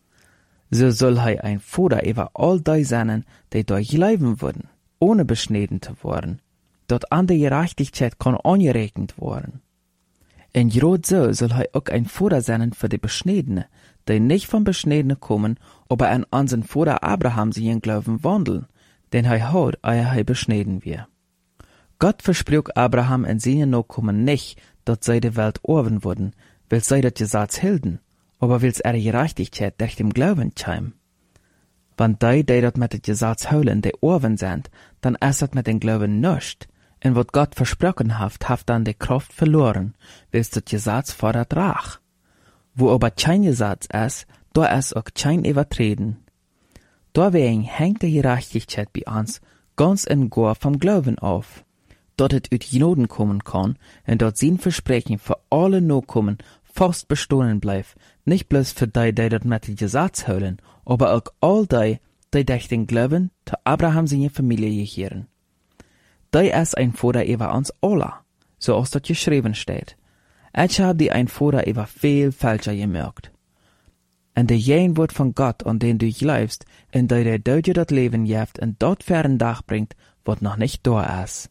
So soll ein Vater über all die sein, die durch Leben wurden, ohne beschnitten zu werden, dort an der Gerechtigkeit kann angerechnet werden. Und gerade so soll auch ein Vater sein für die Beschnittene, die nicht vom Beschnittene kommen, aber an unseren Vater Abraham sie in Glauben wandeln, denn hat, euer beschnitten wir. Gott versprach Abraham und seine Nachkommen nicht, dass sie die Welt erben würden, weil sie das Gesetz hielten, aber weil ihre Gerechtigkeit durch den Glauben käme. Wenn die das mit dem Gesetz holen, die erben sind, dann ist das mit dem Glauben nicht. Und was Gott versprochen hat dann die Kraft verloren, weil das Gesetz fordert Rach. Wo aber kein Gesetz ist, da ist auch kein Übertreten. Deswegen hängt die Gerechtigkeit bei uns ganz und gar vom Glauben auf. Dort es uit Gnoden kommen kann, und dort sein Versprechen für alle Nachkommen fast bestehen bleibt, nicht bloß für die das mit dem Gesetz holen, aber auch all die durch den Glauben zu Abraham seine Familie gehören. Die ist ein Vater über uns alle, so als das geschrieben steht. Ich habe die ein Vater über viel falscher gemerkt. Und der jen wird von Gott, an den du glaubst, und der dir das Leben gibt und dort fern Dach bringt, wird noch nicht da ist.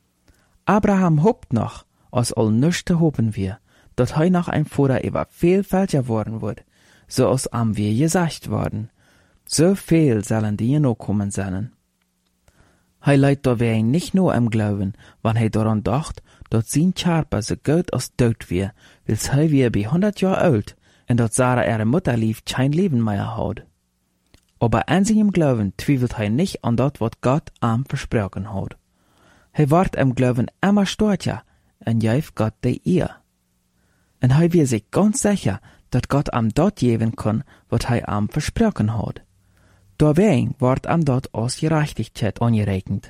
Abraham hofft noch, als all nichts zu hoffen wir, dass noch ein Vater über viel falscher worden wird, so als am wir gesagt worden. So viel sollen die Nachkommen sein. Leidt dabei nicht nur am Glauben, wenn daran dacht, dass sein Körper so gut als tot wir, weil wir bei 100 Jahre alt und dass Sarah ihre Mutter lief kein Leben mehr hat. Aber an seinem Glauben zweifelt nicht an das, was Gott ihm versprochen hat. Wird im Glauben immer stärker und gibt Gott die Ehre. Und wird sich ganz sicher, dass Gott ihm dort geben kann, was ihm versprochen hat. Dabei wird ihm dort aus Gerechtigkeit angerechnet.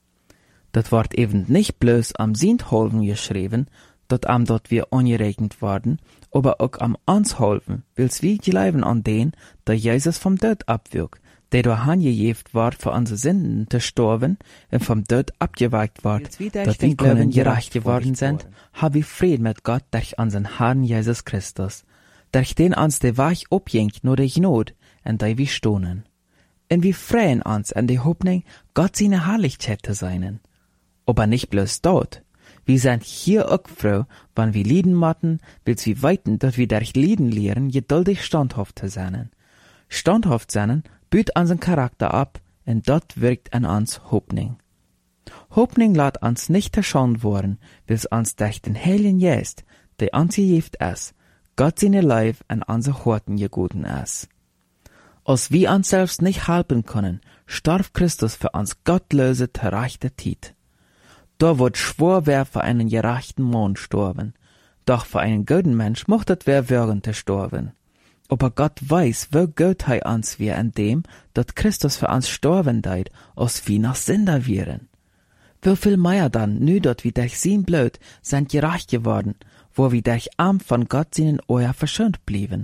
Das wird eben nicht bloß am Sintholfen geschrieben, dass ihm dort wir angerechnet werden, aber auch am uns helfen, weil's wir glauben an den, der Jesus vom Tod abwirkt, der durch angejeft wird für unsere Sünden zu sterben und vom Tod abgeweicht wird, dass wir können gerecht geworden sind, haben wir Frieden mit Gott durch unseren Herrn Jesus Christus, durch den uns der Weg abjängt nur durch Not, und der wir stohnen. Und wir freuen uns an der Hoffnung, Gott seine Herrlichkeit zu sein. Aber nicht bloß dort. Wir sind hier auch froh, wenn wir Lieden machen, weil wir weiten, dass wir durch Lieden lehren, geduldig standhaft zu sein. Standhaft sein büht unseren Charakter ab, und dort wirkt an uns Hoffnung. Hoffnung lässt uns nicht erschaut worden, weil es uns durch den Heiligen Geist, der uns gegeben ist, Gott seine Leib an unsere Horten gegeben ist. Als wir uns selbst nicht helfen können, starb Christus für uns gottlose, gerechte Zeit. Da wird schwor wer für einen gerechten Mann sterben, doch für einen guten Mensch mochtet wer würgen zu sterben. Aber Gott weiß, wo gut uns wir an dem, dass Christus für uns sterben deit, als wir noch Sünder wären. Wie viel mehr dann, nu dort wir durch sein Blut sind gerecht geworden, wo wir durch Arm von Gott seinen Euer verschont blieben.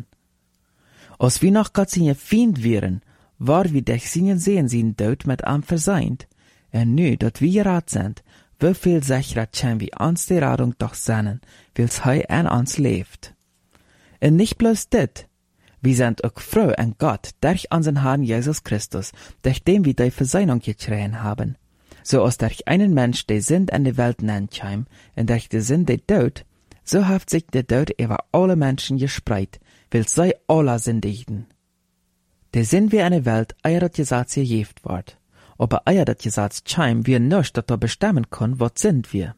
Als wir noch Gott seine Feind wären, war wir durch seinen Sehen sein Tod mit ihm verseint. Und nu, dat wir gerat sind, wie viel sicherer können wir uns die Radung doch sehnen, weil's an uns lebt. Und nicht bloß dit, wir sind auch froh an Gott durch unseren Herrn Jesus Christus, durch den wir die Versöhnung gekriegt haben. So als durch einen Mensch die Sünd an die Welt nennt heim, und durch die Sünd der Tod, so hat sich der Tod über alle Menschen gespreit, weil sie alle sündigten. Der Sinn wie eine Welt, eure Gesetz gegeben wird. aber eier dat Gesetz scheim wir nicht, dat da bestimmen können, wat sind wir.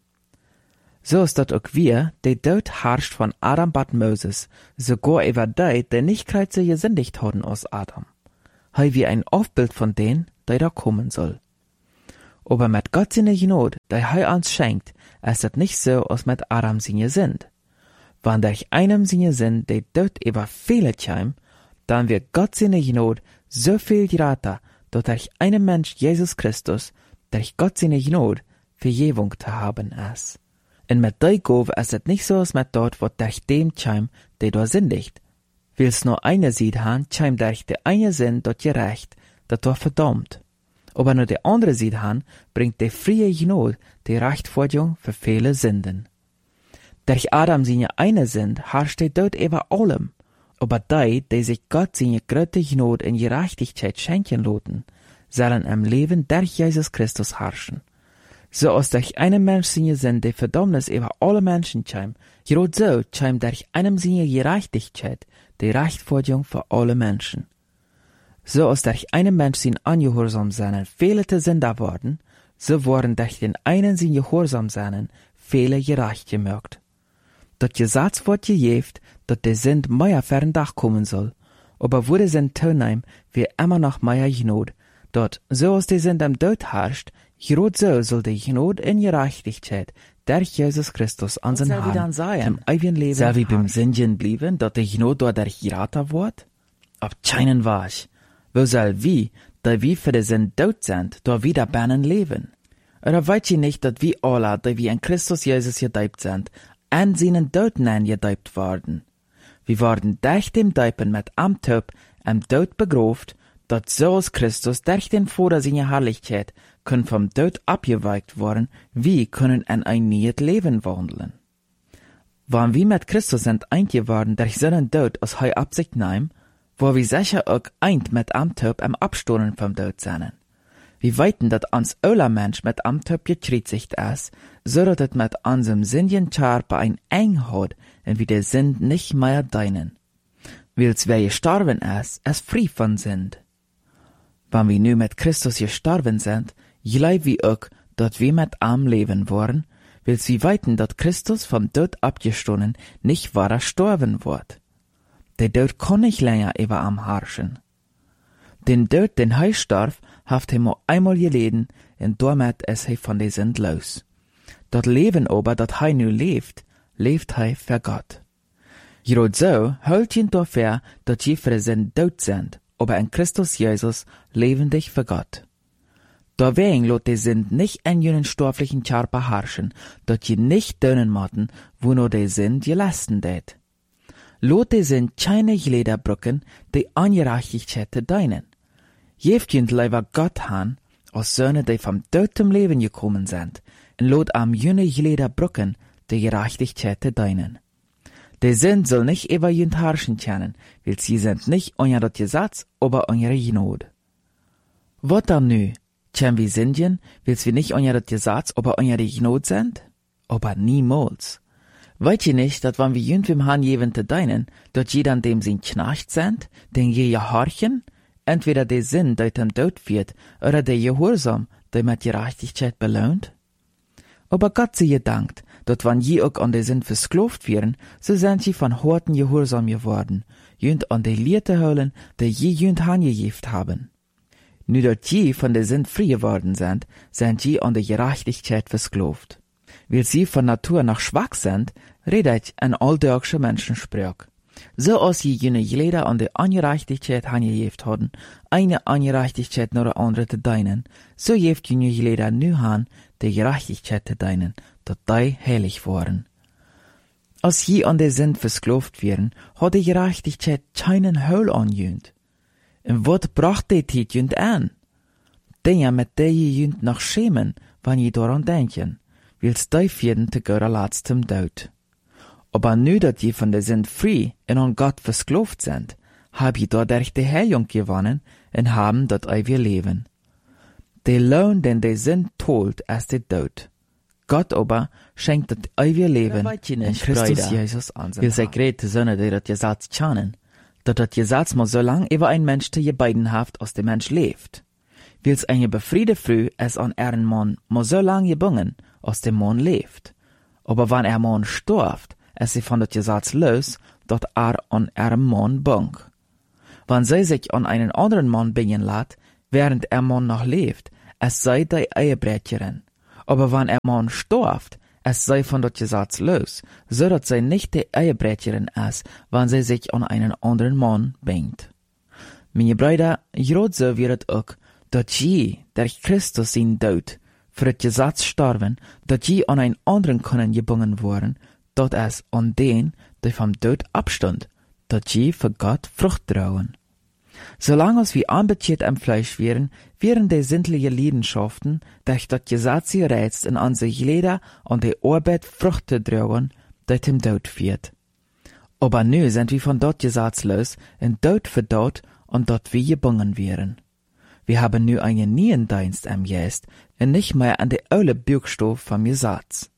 So ist dat auch wir, die Tod herrscht von Adam bat Moses, sogar über die nicht kreuze gesündigt haben aus Adam. Hei wie ein Aufbild von denen, die da kommen soll. Aber mit Gott seine Gnade, die hei uns schenkt, ist das nicht so, als mit Adam seine sind. Wenn durch einem seine sind, die Tod über viele scheim, dann wird Gott seine Gnade so viel geraten, dass durch einen Mensch Jesus Christus, durch Gott seine Gnade, Vergebung zu haben ist. Und mit der Gabe ist es nicht so, als mit dort, was durch dem scheim, der da sündigt. Will's nur eine Seite haben, scheim durch der eine Sinn dort gerecht, dat da verdammt. Aber nur der andere Seite haben, bringt der freie Gnade die Rechtfertigung für viele Sünden. Durch Adam seine eine Sünd herrscht der Tod über allem. Aber die sich Gott seine große Gnade in Gerechtigkeit schenken lassen, sollen im Leben durch Jesus Christus herrschen. So als durch einen Mensch seine Sünd die Verdammnis über alle Menschen scheim, gerade so scheim durch einem seine Gerechtigkeit die Rechtfertigung für alle Menschen. So als durch einen Mensch sein Ungehorsam seinen viele zu Sünder worden, so worden durch den einen sein Gehorsam seinen viele gerecht gemacht. Dat Gesetz wird gejeft, dat der Sünd mehr fern Dach kommen soll, aber wurde sein Tonheim wie immer noch mehr Gnade, dort so als der Sünd am Tod herrscht, gerade so soll die Gnade in Gerechtigkeit durch Jesus Christus an sein Herrn im ewigen Leben soll wie beim Sündchen blieben, dat die Gnade dadurch geraten wird? Ab keinen Wasch. Wo soll wie, da wie für den Sünd tot sind, da wieder bannen leben? Oder weißt ihr nicht, dat wir alle, die wie in Christus Jesus gedeibt sind, an seinen Tod gedeibt worden? Wir worden durch dem Deipen mit am Tod am Tod begraft, dat so als Christus durch den Vater seiner Herrlichkeit können vom Tod abgeweicht worden, wie können in ein neues Leben wandeln. Wenn wir mit Christus sind eingeworden durch seinen Tod aus hei Absicht nehmen, wo wir sicher auch eint mit am Tod am Abstoßen vom Tod sind. Wir weiten, dat ans öler Mensch mit am Tod gekriegt ist, so dat es mit unserem Sündchen Körper ein eng hat und wir der Sünd nicht mehr deinen. Weil's wer gestorben ist frei von Sünd. Wenn wir nu mit Christus gestorben sind, glauben wir auch, dat wir mit am leben wollen, weil's wir weiten, dat Christus vom Tod abgestoßen nicht wahrer sterben wird. Der Tod kann nicht länger über am herrschen. Den Tod, den hei starb, haft er nur einmal geleden, und damit ist er von der Sünd los. Dat Leben aber, dat hei nu lebt hei für Gott. Gerade so hält ihn dafür, dat je für die Sünd tot sind, aber in Christus Jesus lebendig für Gott. Deswegen lot die Sünd nicht in jenen stofflichen Körper herrschen, dat je nicht dönen motten, wo nur die Sünd gelassen det. Lot die Sünd keine Lederbrücken, die Ungerechtigkeit zu deinen. Jeft jünd leiber Gott han, als Söhne, die vom Tod zum Leben gekommen sind, und lot am jüne Lederbrücken, die Gerechtigkeit zu deinen. Die Sünd soll nicht über jünd herrschen können, weil sie sind nicht unter das Gesetz, aber unter Gnade. Was dann nu? Können wir sündigen, weil wir nicht unter das Gesetz, aber unter die Gnade sind? Aber niemals. Weißt ihr nicht, dass wenn wir jünd wem Han jewen te deinen, dort jeder an dem sein Knecht sind, den je horchen, entweder der Sinn, der dem Tod wird, oder der Gehorsam, der mit Gerechtigkeit belohnt? Aber Gott sei gedankt, dass wenn je auch an der Sinn versklavt werden, so sind sie von harten Gehorsam geworden, jünd an der Lierte holen, der je jünd Han gejeft haben. Nu dort je von der Sinn frei geworden sind je an der Gerechtigkeit versklavt. Weil sie von Natur noch schwach sind, redet ein alldeutscher Menschensprach. So als je jene Leder an der Ungerechtigkeit angejeft haben, eine Ungerechtigkeit nur andere zu deinen, so jeft jene Leder nu han, der Gerechtigkeit zu deinen, dat die heilig waren. Als je an der Sünd versklavt werden, hat die Gerechtigkeit keinen Heul anjünd. Und wat bracht die Tit jünd an? Dinge, mit der je jünd noch schämen, wann je daran denken, weil's die vierten te göra laatst zum Tod. Aber nu dat je von der Sünd frei und an Gott versklavt sind, hab je dadurch die Heilung gewonnen und haben dat ewige Leben. Der Lohn, den der Sünd tolt, ist der Tod. Gott aber schenkt das ewige Leben in Christus Jesus an. Weil sei grete Söhne, die das Gesetz kennen, dat das Gesetz muss so lang über ein Mensch te gebeidenhaft aus dem Mensch lebt. Wils eine befriede Frau es an ihren Mann mo so lang gebungen, als der Mann lebt. Aber wann Mann stirbt, es sie von dat Gesetz los, dat an ihrem Mann bung. Wann sie sich an einen anderen Mann bingen lässt, während Mann noch lebt, es sei die Ehebrecherin. Aber wann Mann stirbt, es sei von dat Gesetz los, so dat sie nicht die Ehebrecherin ist, wann sie sich an einen anderen Mann bingt. Meine Brüder, grad so wird es auch, dat je, der Christus ihn dood, für het Gesetz starben, dat je an einen anderen können gebungen worden, dat es an den, die vom Tod abstund, dat je für Gott Frucht trauen. Solange als wir anbetiert am Fleisch wären die sinnliche Leidenschaften, durch das Gesetz reizt in an sich Leder und die Arbeit Frucht zu trauen, die dem Tod führt. Aber nu sind wir von dort Gesetz los, in Tod für dort und dort wir gebungen wären. Wir haben nu einen neuen Dienst am Geist und nicht mehr an die alte Bürgstoff vom Gesetz.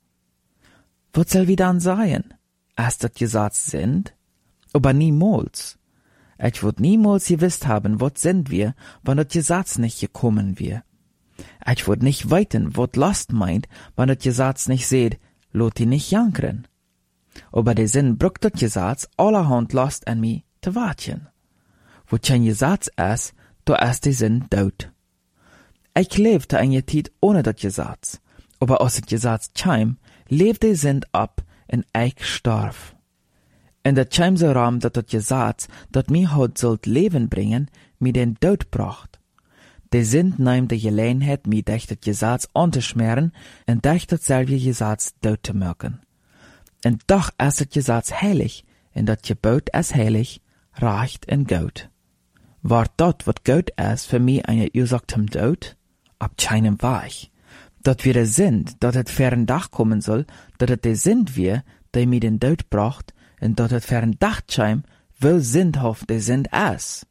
Was soll wir dann sein? Erst das Gesetz sind? Aber niemals. Ich würd niemals gewusst haben, was sind wir, wenn das Gesetz nicht gekommen wär. Ich würd nicht weiten, was Last meint, wenn das Gesetz nicht seht, lot die nicht jankern. Aber der Sinn braucht das Gesetz allerhand Last an mich zu warten. Wo kein Gesetz ist, da ist der Sinn tot. Ich lebte eine Zeit ohne das Gesetz, aber als das Gesetz kam, lebte der Sinn ab und ich starb. En dat kam so ram, dat het Gesetz, dat mir haut sollt Leben bringen, mir den Tod bracht. De Sint nahm de Gelegenheit, mir durch das Gesetz anzuschmieren und durch dasselbe Gesetz Tod zu machen. Und doch ist das Gesetz heilig, und das Gebot ist heilig, recht und gut. War dort, was gut ist, für mich eine Ursache zum Tod? Ab keinem Weg. Dat wir der Sint, dat het fern Dach kommen soll, dat het der Sint wir, der mir den Tod bracht, und dat het fern Dachscheim, wo sinnhaft der Sint ist.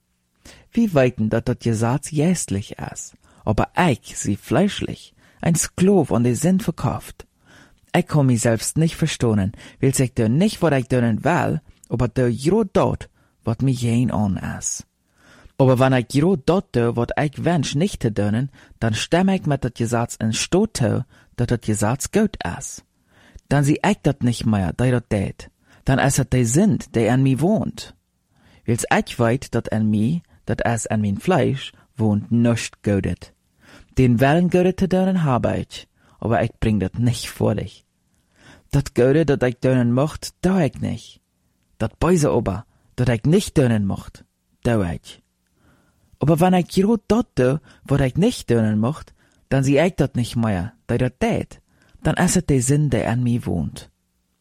Wir weiten, dat das Gesetz geistlich ist, aber ich sie fleischlich, ein Sklav an der Sint verkauft. Ich kann mich selbst nicht verstohnen, will ich dir nicht, was ich dönen will, aber der grad dort, wat mich jen an ist. Aber wenn ich grad dort tue, wat ich wünsch nicht zu dönen, dann stimme ich mit das Gesetz in Stot zu, dat das Gesetz gut ist. Dann sieh ich dat nicht mehr, der dat tät. Dann ist es der Sint, der an mir wohnt. Wils ich weit, dat an mir, dat es an mein Fleisch, wohnt nicht Godet. Den Willen Godet zu dönen habe ich, aber ich bring dat nicht vor dich. Dat Godet, dat ich dönen mocht, dau ich nicht. Dat Böse aber, dat ich nicht dönen mocht, dau ich. Aber wenn ich grad dort tue, wo ich nicht dönen mocht, dann sieh ich dat nicht mehr, der dat tät. Dann ist es der Sinn, der an mir wohnt.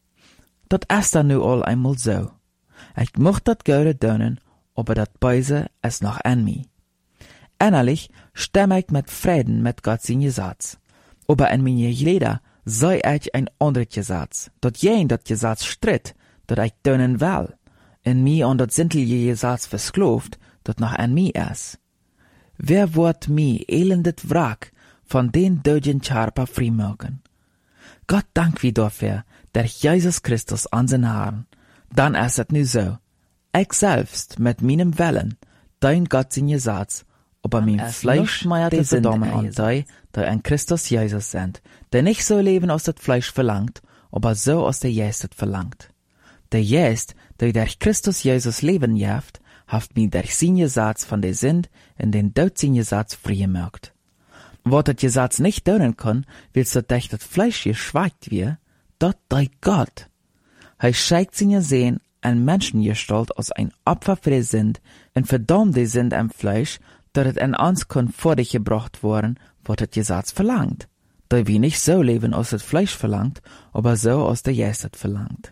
Dat ist dann nu all einmal so. Ich mocht dat Gute dönen, aber dat Böse ist noch an mir. Innerlich stimme ich mit Frieden mit Gott sein Gesetz. Aber in meine Glieder sei ich ein anderes Gesetz, dat jen dat Gesetz stritt, dat ich dönen will, in mir an dat sintliche Gesetz verskloft, dat noch an mir ist. Wer wird mir elendet Wrack von den döden Körper freimachen? Gott dank wie dafür, der Jesus Christus an den Haaren. Dann ist es nu so. Ich selbst mit meinem Willen, dein Gott sein Gesetz, aber mein Fleisch die Verdammung an die in Christus Jesus sind, der nicht so leben aus das Fleisch verlangt, aber so aus der Geist verlangt. Der Geist, der durch Christus Jesus leben jaft, haft mir durch sein Gesetz von der Sünd in den Tod sein Gesetz frei gemacht. Was das Gesetz nicht tun kann, willst du durch das Fleisch geschweigt wir, dort dei Gott. Er schickt seine Sehen an Menschengestalt aus ein Opfer für die Sünd und verdammt die Sünd am Fleisch, dat es an uns kann vor dich gebracht worden, was das Gesetz verlangt. Da wir nicht so leben, aus das Fleisch verlangt, aber so aus der Geist verlangt.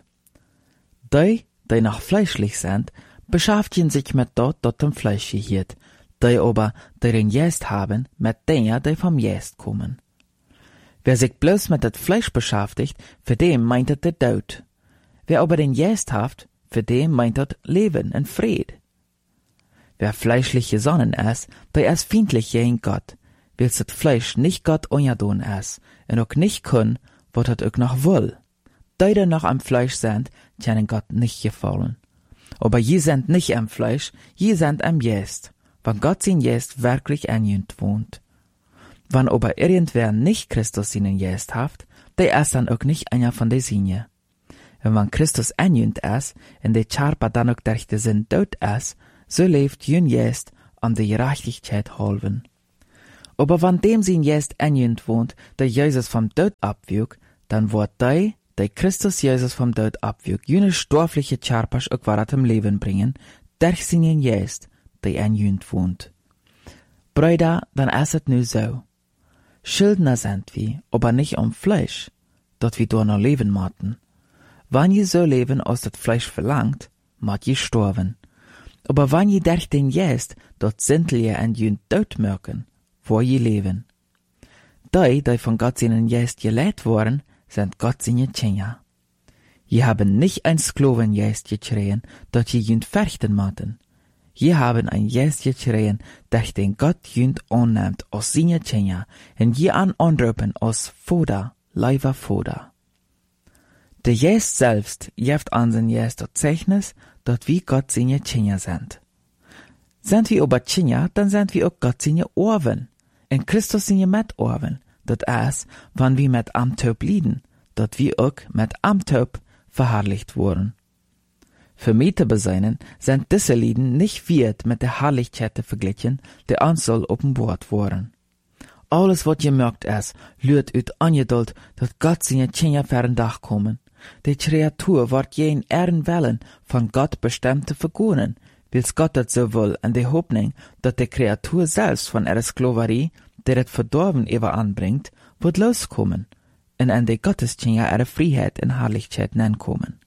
Die noch fleischlich sind, beschäftigen sich mit dort dem Fleisch gehiert, die aber, die den Geist haben, mit denen, die vom Geist kommen. Wer sich bloß mit das Fleisch beschäftigt, für den meint es der Tod. Wer aber den Geist haft, für den meint es Leben und Fried. Wer fleischlich gesonnen ist, der ist feindlich gegen Gott, weil das Fleisch nicht Gott ungedun ist und auch nicht kann, was es auch noch will. Die noch am Fleisch sind, können Gott nicht gefallen. Aber je sind nicht am Fleisch, je sind am Geist. wann Gott sin Geist wirklich anjünt wohnt. Wann aber irgendwer nicht Christus seinen Geist haft, der ist dann auch nicht einer von der Sinje. Und wenn Christus anjünt ist, und der Charpa dann auch durch den Sinn tot ist, so lebt jün Geist an der Gerechtigkeit halben. Aber wenn dem sin Geist anjünt wohnt, der Jesus vom Tod abwürg, dann wird der Christus Jesus vom Tod abwürg, jene stoffliche Charpas auch wieder zum Leben bringen, durch seinen Geist, der anjünt wohnt. Brüder, dann ist es nu so. Schuldner sind wir, aber nicht am Fleisch, dat wir noch leben maten. Wenn je so leben, als das Fleisch verlangt, mat je sterben. Aber wenn je durch den Geist, dat Sintel je en jün Tod merken, wo je leben. Die von Gott seinen Geist geleitet worden, sind Gott seine Kinder. Je haben nicht ein Sklavengeist geschrien, dat je jünt verchten maten. Je haben ein Geist geschrien, durch den Gott jünt annimmt aus seine Kinder, und je anrufen aus Vater, lieber Vater. Der Geist selbst gibt an den Geist das Zeichnis, dass wir Gott seine Kinder sind. Sind wir aber Kinder, dann sind wir auch Gott seine Orven. In Christus seine Mitorven. Das ist, wenn wir mit am Tod lieden, dass wir auch mit am Tod verherrlicht wurden. Für mich zu beseinen, sind diese Lieden nicht wert mit der Herrlichkeit verglichen, die uns soll offenbart worden. Alles, was gemerkt ist, lürt uit Angeduld, dass Gott seine Kinder für den Dach kommen. Die Kreatur wird jeden Ehrenwillen von Gott bestimmt zu vergonnen, wils Gott das so will, in der Hoffnung, dass die Kreatur selbst von ihrer Sklaverei, der das Verdorben über anbringt, wird loskommen, und in die Gotteskinder ihre Freiheit und Herrlichkeit kommen.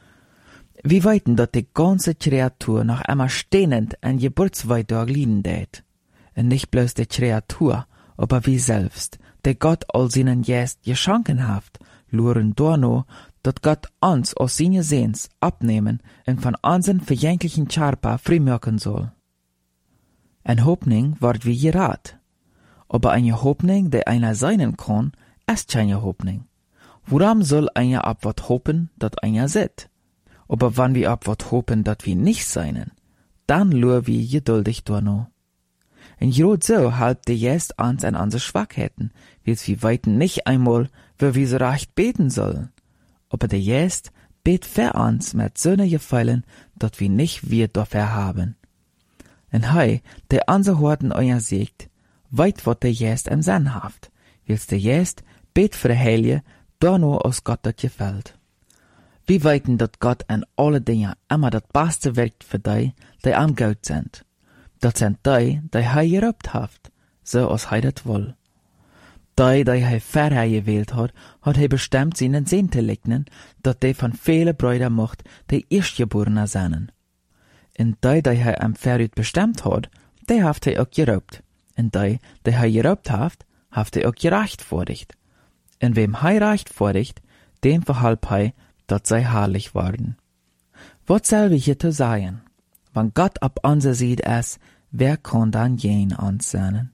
Wir weiten, dass die ganze Kreatur noch einmal stehnend ein Geburtsweitag liegen deit. Und nicht bloß die Kreatur, aber wir selbst, der Gott all seinen Geist geschenken haft, luren dorno, dass Gott uns aus seinen Sehns abnehmen und von unseren verjänglichen Charpa freimachen soll. Eine Hoffnung wird wie gerat. Aber eine Hoffnung, die einer sein kann, ist keine Hoffnung. Woran soll einer ab wat hoffen, dat einer sieht? Aber wenn wir ab wat hoffen, dat wir nicht seinen, dann luren wir geduldig dorno. Und gerade so halb der Geist uns an unsere Schwachheiten, wils wir weiten nicht einmal, wo wir so recht beten sollen. Aber der Geist bet für uns mit so ne Gefallen, dat wir nicht wir dafür haben. Und hei, der unser Horten euer siegt, weit wat der Geist im Sinn haft, wils der Geist bet für Heilige, da nur aus Gott dat gefällt. Wir weiten, dat Gott in alle Dinge immer das Beste wirkt für die am Gott sind. Dat sind die hei gerobt haft, so als hei dat will. Die hei vorher gewählt hat hei bestimmt seinen Sinn zu legnen, dat die von viele Brüder mocht, die Erstgeborene seien. Und die hei am Vorut bestimmt hat, die haft hei auch gerobt. Und die hei gerobt haft hei auch gerechtfertigt. Und wem hei rechtfertigt, dem verhalb hei, dat sei herrlich worden. Was soll wir hier zu sagen? Wenn Gott ab unser sieht es, wer kann dann jen uns sehnen?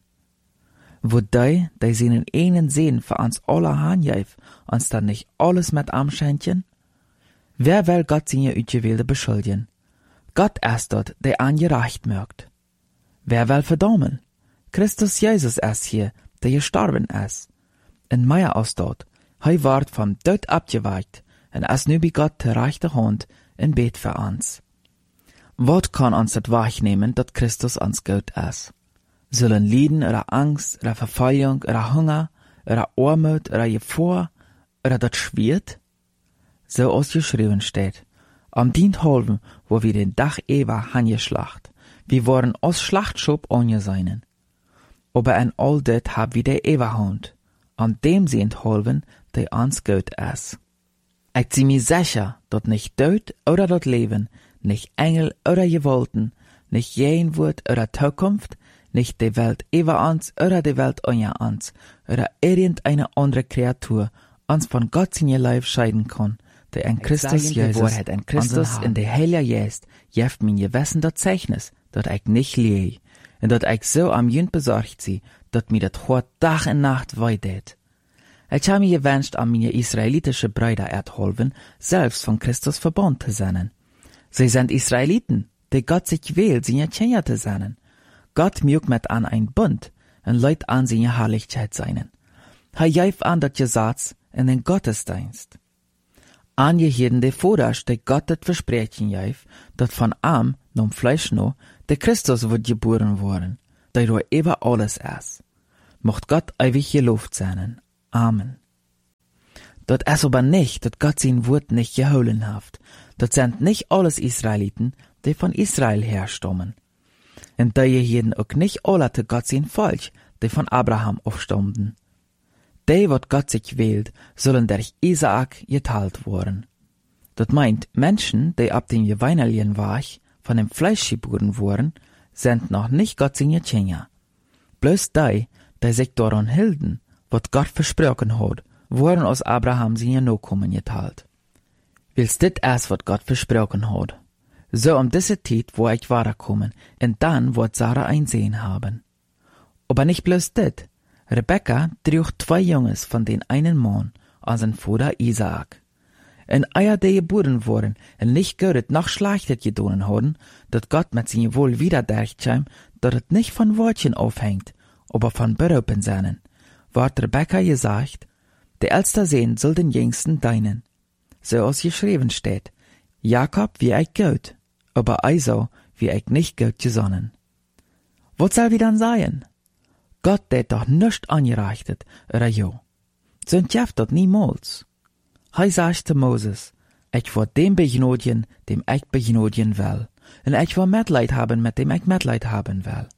Wo die seinen einen Sehen für uns alle hanjäf, uns dann nicht alles mit amschenchen? Wer will Gott seine Utgewählte beschuldigen? Gott ist dort, der angereicht mögt. Wer will verdammen? Christus Jesus ist hier, der gestorben ist. In Meier aus dort, hei ward vom Tod abgeweicht, und ist nu bei Gott der rechte Hand in Bet für uns. Wat kann uns das wahrnehmen, dat Christus uns Gott ist? Sollen Leiden oder Angst oder Verfolgung oder Hunger oder Armut oder Gefahr oder dat schwert? So als geschrieben steht, am dient halben, wo wir den Dach Eva hangeschlacht, wir waren aus Schlachtschub angeseinen. Aber in all det hab wir der Eva Hand, an dem sie enthalben, der uns Gott ist. Ich zieh mir sicher, dat nicht Tod oder dat Leben, nicht Engel oder Gewalten, nicht Jenwort oder Zukunft, nicht die Welt über uns oder die Welt unter uns oder irgendeine andere Kreatur uns von Gott seine Leib scheiden kann, der in Christus Jesus, Wahrheit in Christus in der Heilige Geist, jeft mir Gewissen das Zeichnis, dat ich nicht lieh, und dat ich so am Jünd besorgt sie, dat mir dat Hort Tag und Nacht weidet. Ich habe mir gewünscht, an meine israelitische Brüder erhalten, selbst von Christus verbunden zu sein. Sie sind Israeliten, die Gott sich wählt, seine Kinder zu sein. Gott mögt mit an ein Bund en leid an seine Herrlichkeit seinen. Hij jäif an dat Gesetz in den Gottesdienst. Angeheden de Voders, de Gott het versprechen jäif, dat von am, nom Fleisch no, de Christus wird geboren worden, der door über alles ist. Mocht Gott ewig gelobt sein. Amen. Dat is aber nicht, dat Gott sein Wort nicht geholen haft. Dat sind nicht alles Israeliten, die von Israel herstammen. Und diejenigen auch nicht alle te Gott sein Volk, die von Abraham aufstammten. Die, wat Gott sich wählt, sollen durch Isaak geteilt worden. Dat meint, Menschen, die ab dem Evangelium Weg von dem Fleisch geboren wurden, sind noch nicht Gott seine Kinder. Bloß die sich daran hielten, wat Gott versprochen hat, wurden aus Abraham seine Nachkommen geteilt. Wils dit erst, wat Gott versprochen hat. So diese Zeit, wo ich weiterkommen, und dann wird Sarah ein Sehen haben. Aber nicht bloß dit. Rebekka trug 2 Junges von den einen Mann an sein Vater Isaak. En eier die geboren wurden, en nicht gehört noch schlechtet gedonen haben, dat Gott mit seinem Wohl wieder derchtscheim, dat het nicht von Wortchen aufhängt, aber von Berufen seinen. Ward Rebekka gesagt, der älteste Sohn soll den jüngsten deinen. So als geschrieben steht, Jakob wie ich Gott, aber Esau wie ich nicht Gott gesonnen. Was soll wie dann sein? Gott det doch nicht angerechtet, oder jo. So entjeft dat niemals. Hij sagt zu Moses, ich will dem begnodigen, dem ich begnodigen will, und ich will Mitleid haben, mit dem ich Mitleid haben will.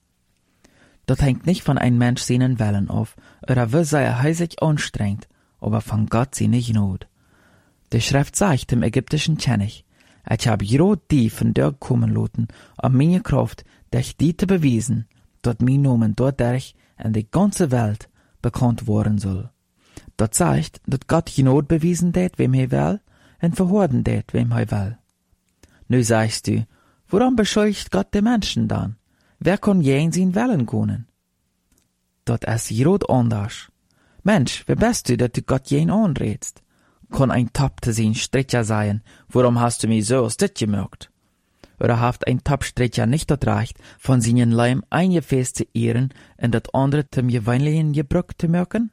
Das hängt nicht von einem Mensch seinen Willen auf, oder wie sehr er sich anstrengt, aber von Gott seine Gnade. Die Schrift sagt dem ägyptischen König, ich hab grad die von dir kommen lassen, um meine Kraft, durch die zu bewiesen, dat mein Namen dadurch in die ganze Welt bekannt worden soll. Dat zeigt, dat Gott Gnade bewiesen det, wem er will, und verhorden det, wem er will. Nu sagst du, warum beschuldigt Gott die Menschen dann? Wer kann je in sein Willen können? Dat ist grad anders. Mensch, wer bist du, dat du Gott jen anredst? Kann ein Top zu sein Stricher sein, warum hast du mich so aus dit gemerkt? Oder haft ein Top-Stricher nicht dat Recht, von seinen Leim eingefäßt zu ehren und dat andere zum gewöhnlichen Gebrück zu merken?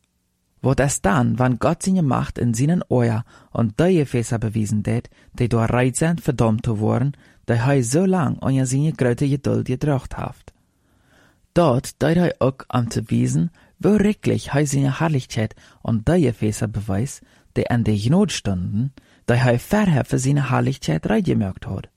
Wat ist dann, wann Gott seine Macht in seinen Ohren und die Gefäße bewiesen det, die durch Reit sind verdammt zu worden, die er so lang an seine große Geduld getracht hat? Dort deut er auch am zu wiesen, wo wirklich er seine Herrlichkeit und die Gefäße beweist, die an der Gnade stunden, die er vorher für seine Herrlichkeit reingemerkt hat.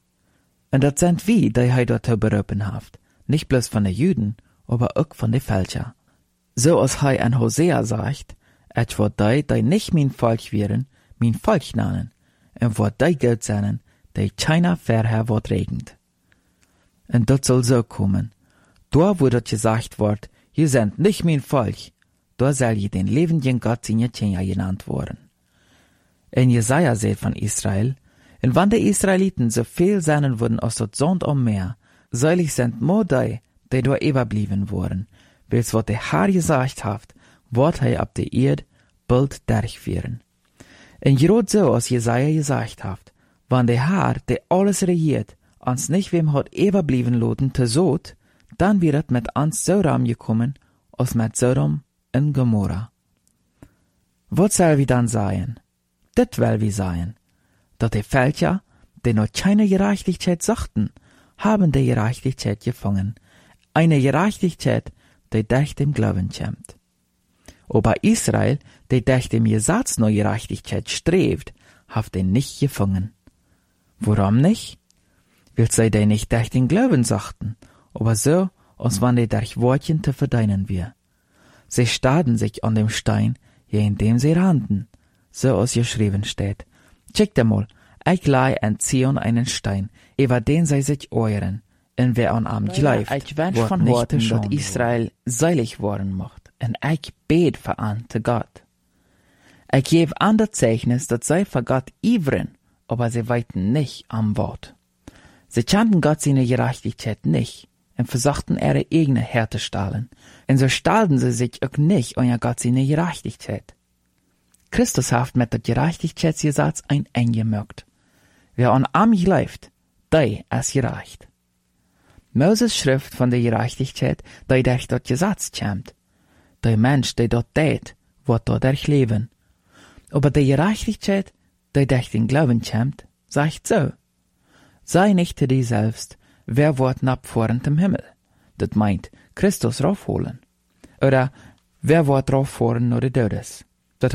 Und das sind wir, die er dort berufen hat, nicht bloß von den Juden, aber auch von den Fälscher. So als er an Hosea sagt, et wird die nicht mein Volk wären, mein Volk nennen, und wird die Gott sein, die keiner vorher wird regend. Und das soll so kommen. Da, wo das gesagt wird, ihr seid nicht mein Volk, da soll je den lebenden Gott seine Kinder genannt worden. In Jesaja sagt von Israel, und wann die Israeliten so viel sein würden aus das Sand am Meer, seilig sind nur die da überblieben wurden, wils wat der Herr gesagt hat, wird er ab der Erde bald durchführen. Und gerade so, als Jesaja gesagt hat, wann der Herr, der alles regiert, uns nicht wem hat überblieben lassen zu Sod, dann wird mit uns Sodom gekommen, als mit Sodom und Gomorra. Was soll wie dann sein? Das will wie sein, dass die Völker, die noch keine Gerechtigkeit suchten, haben die Gerechtigkeit gefangen, eine Gerechtigkeit, die durch dem Glauben kommt. Aber Israel, die durch dem Gesetz nach Gerechtigkeit strebt, hat den nicht gefangen. Warum nicht? Weil sie die nicht durch den Glauben suchten, aber so, als wenn die durch Wortchen zu verdienen wir. Sie starrten sich an dem Stein, je indem sie rannten, so als geschrieben steht. Checkt einmal, ich leih in Zion einen Stein, über den sie sich euren, und wer an am gleift, wird nicht dass Israel seilig worden macht, und ich bet für an zu Gott. Ich gebe an das Zeichnis, dass sie für Gott ivern, aber sie weiten nicht am Wort. Sie kannten Gott seine Gerechtigkeit nicht, und versuchten ihre eigene herzustellen, und so stahlten sie sich auch nicht an Gott seine Gerechtigkeit. Christus hat mit der Gerechtigkeitsgesetz ein eingemerkt. Wer an am gleift, der ist gerecht. Moses schrift von der Gerechtigkeit, die durch das Gesetz kämt. Der Mensch, der dort tät, wird dadurch leben. Aber die Gerechtigkeit, die durch den Glauben kämt, sagt so: Sei nicht zu dir selbst, wer wird abfahren zum Himmel? Das meint, Christus raufholen. Oder wer wird rauffahren nur der Todes?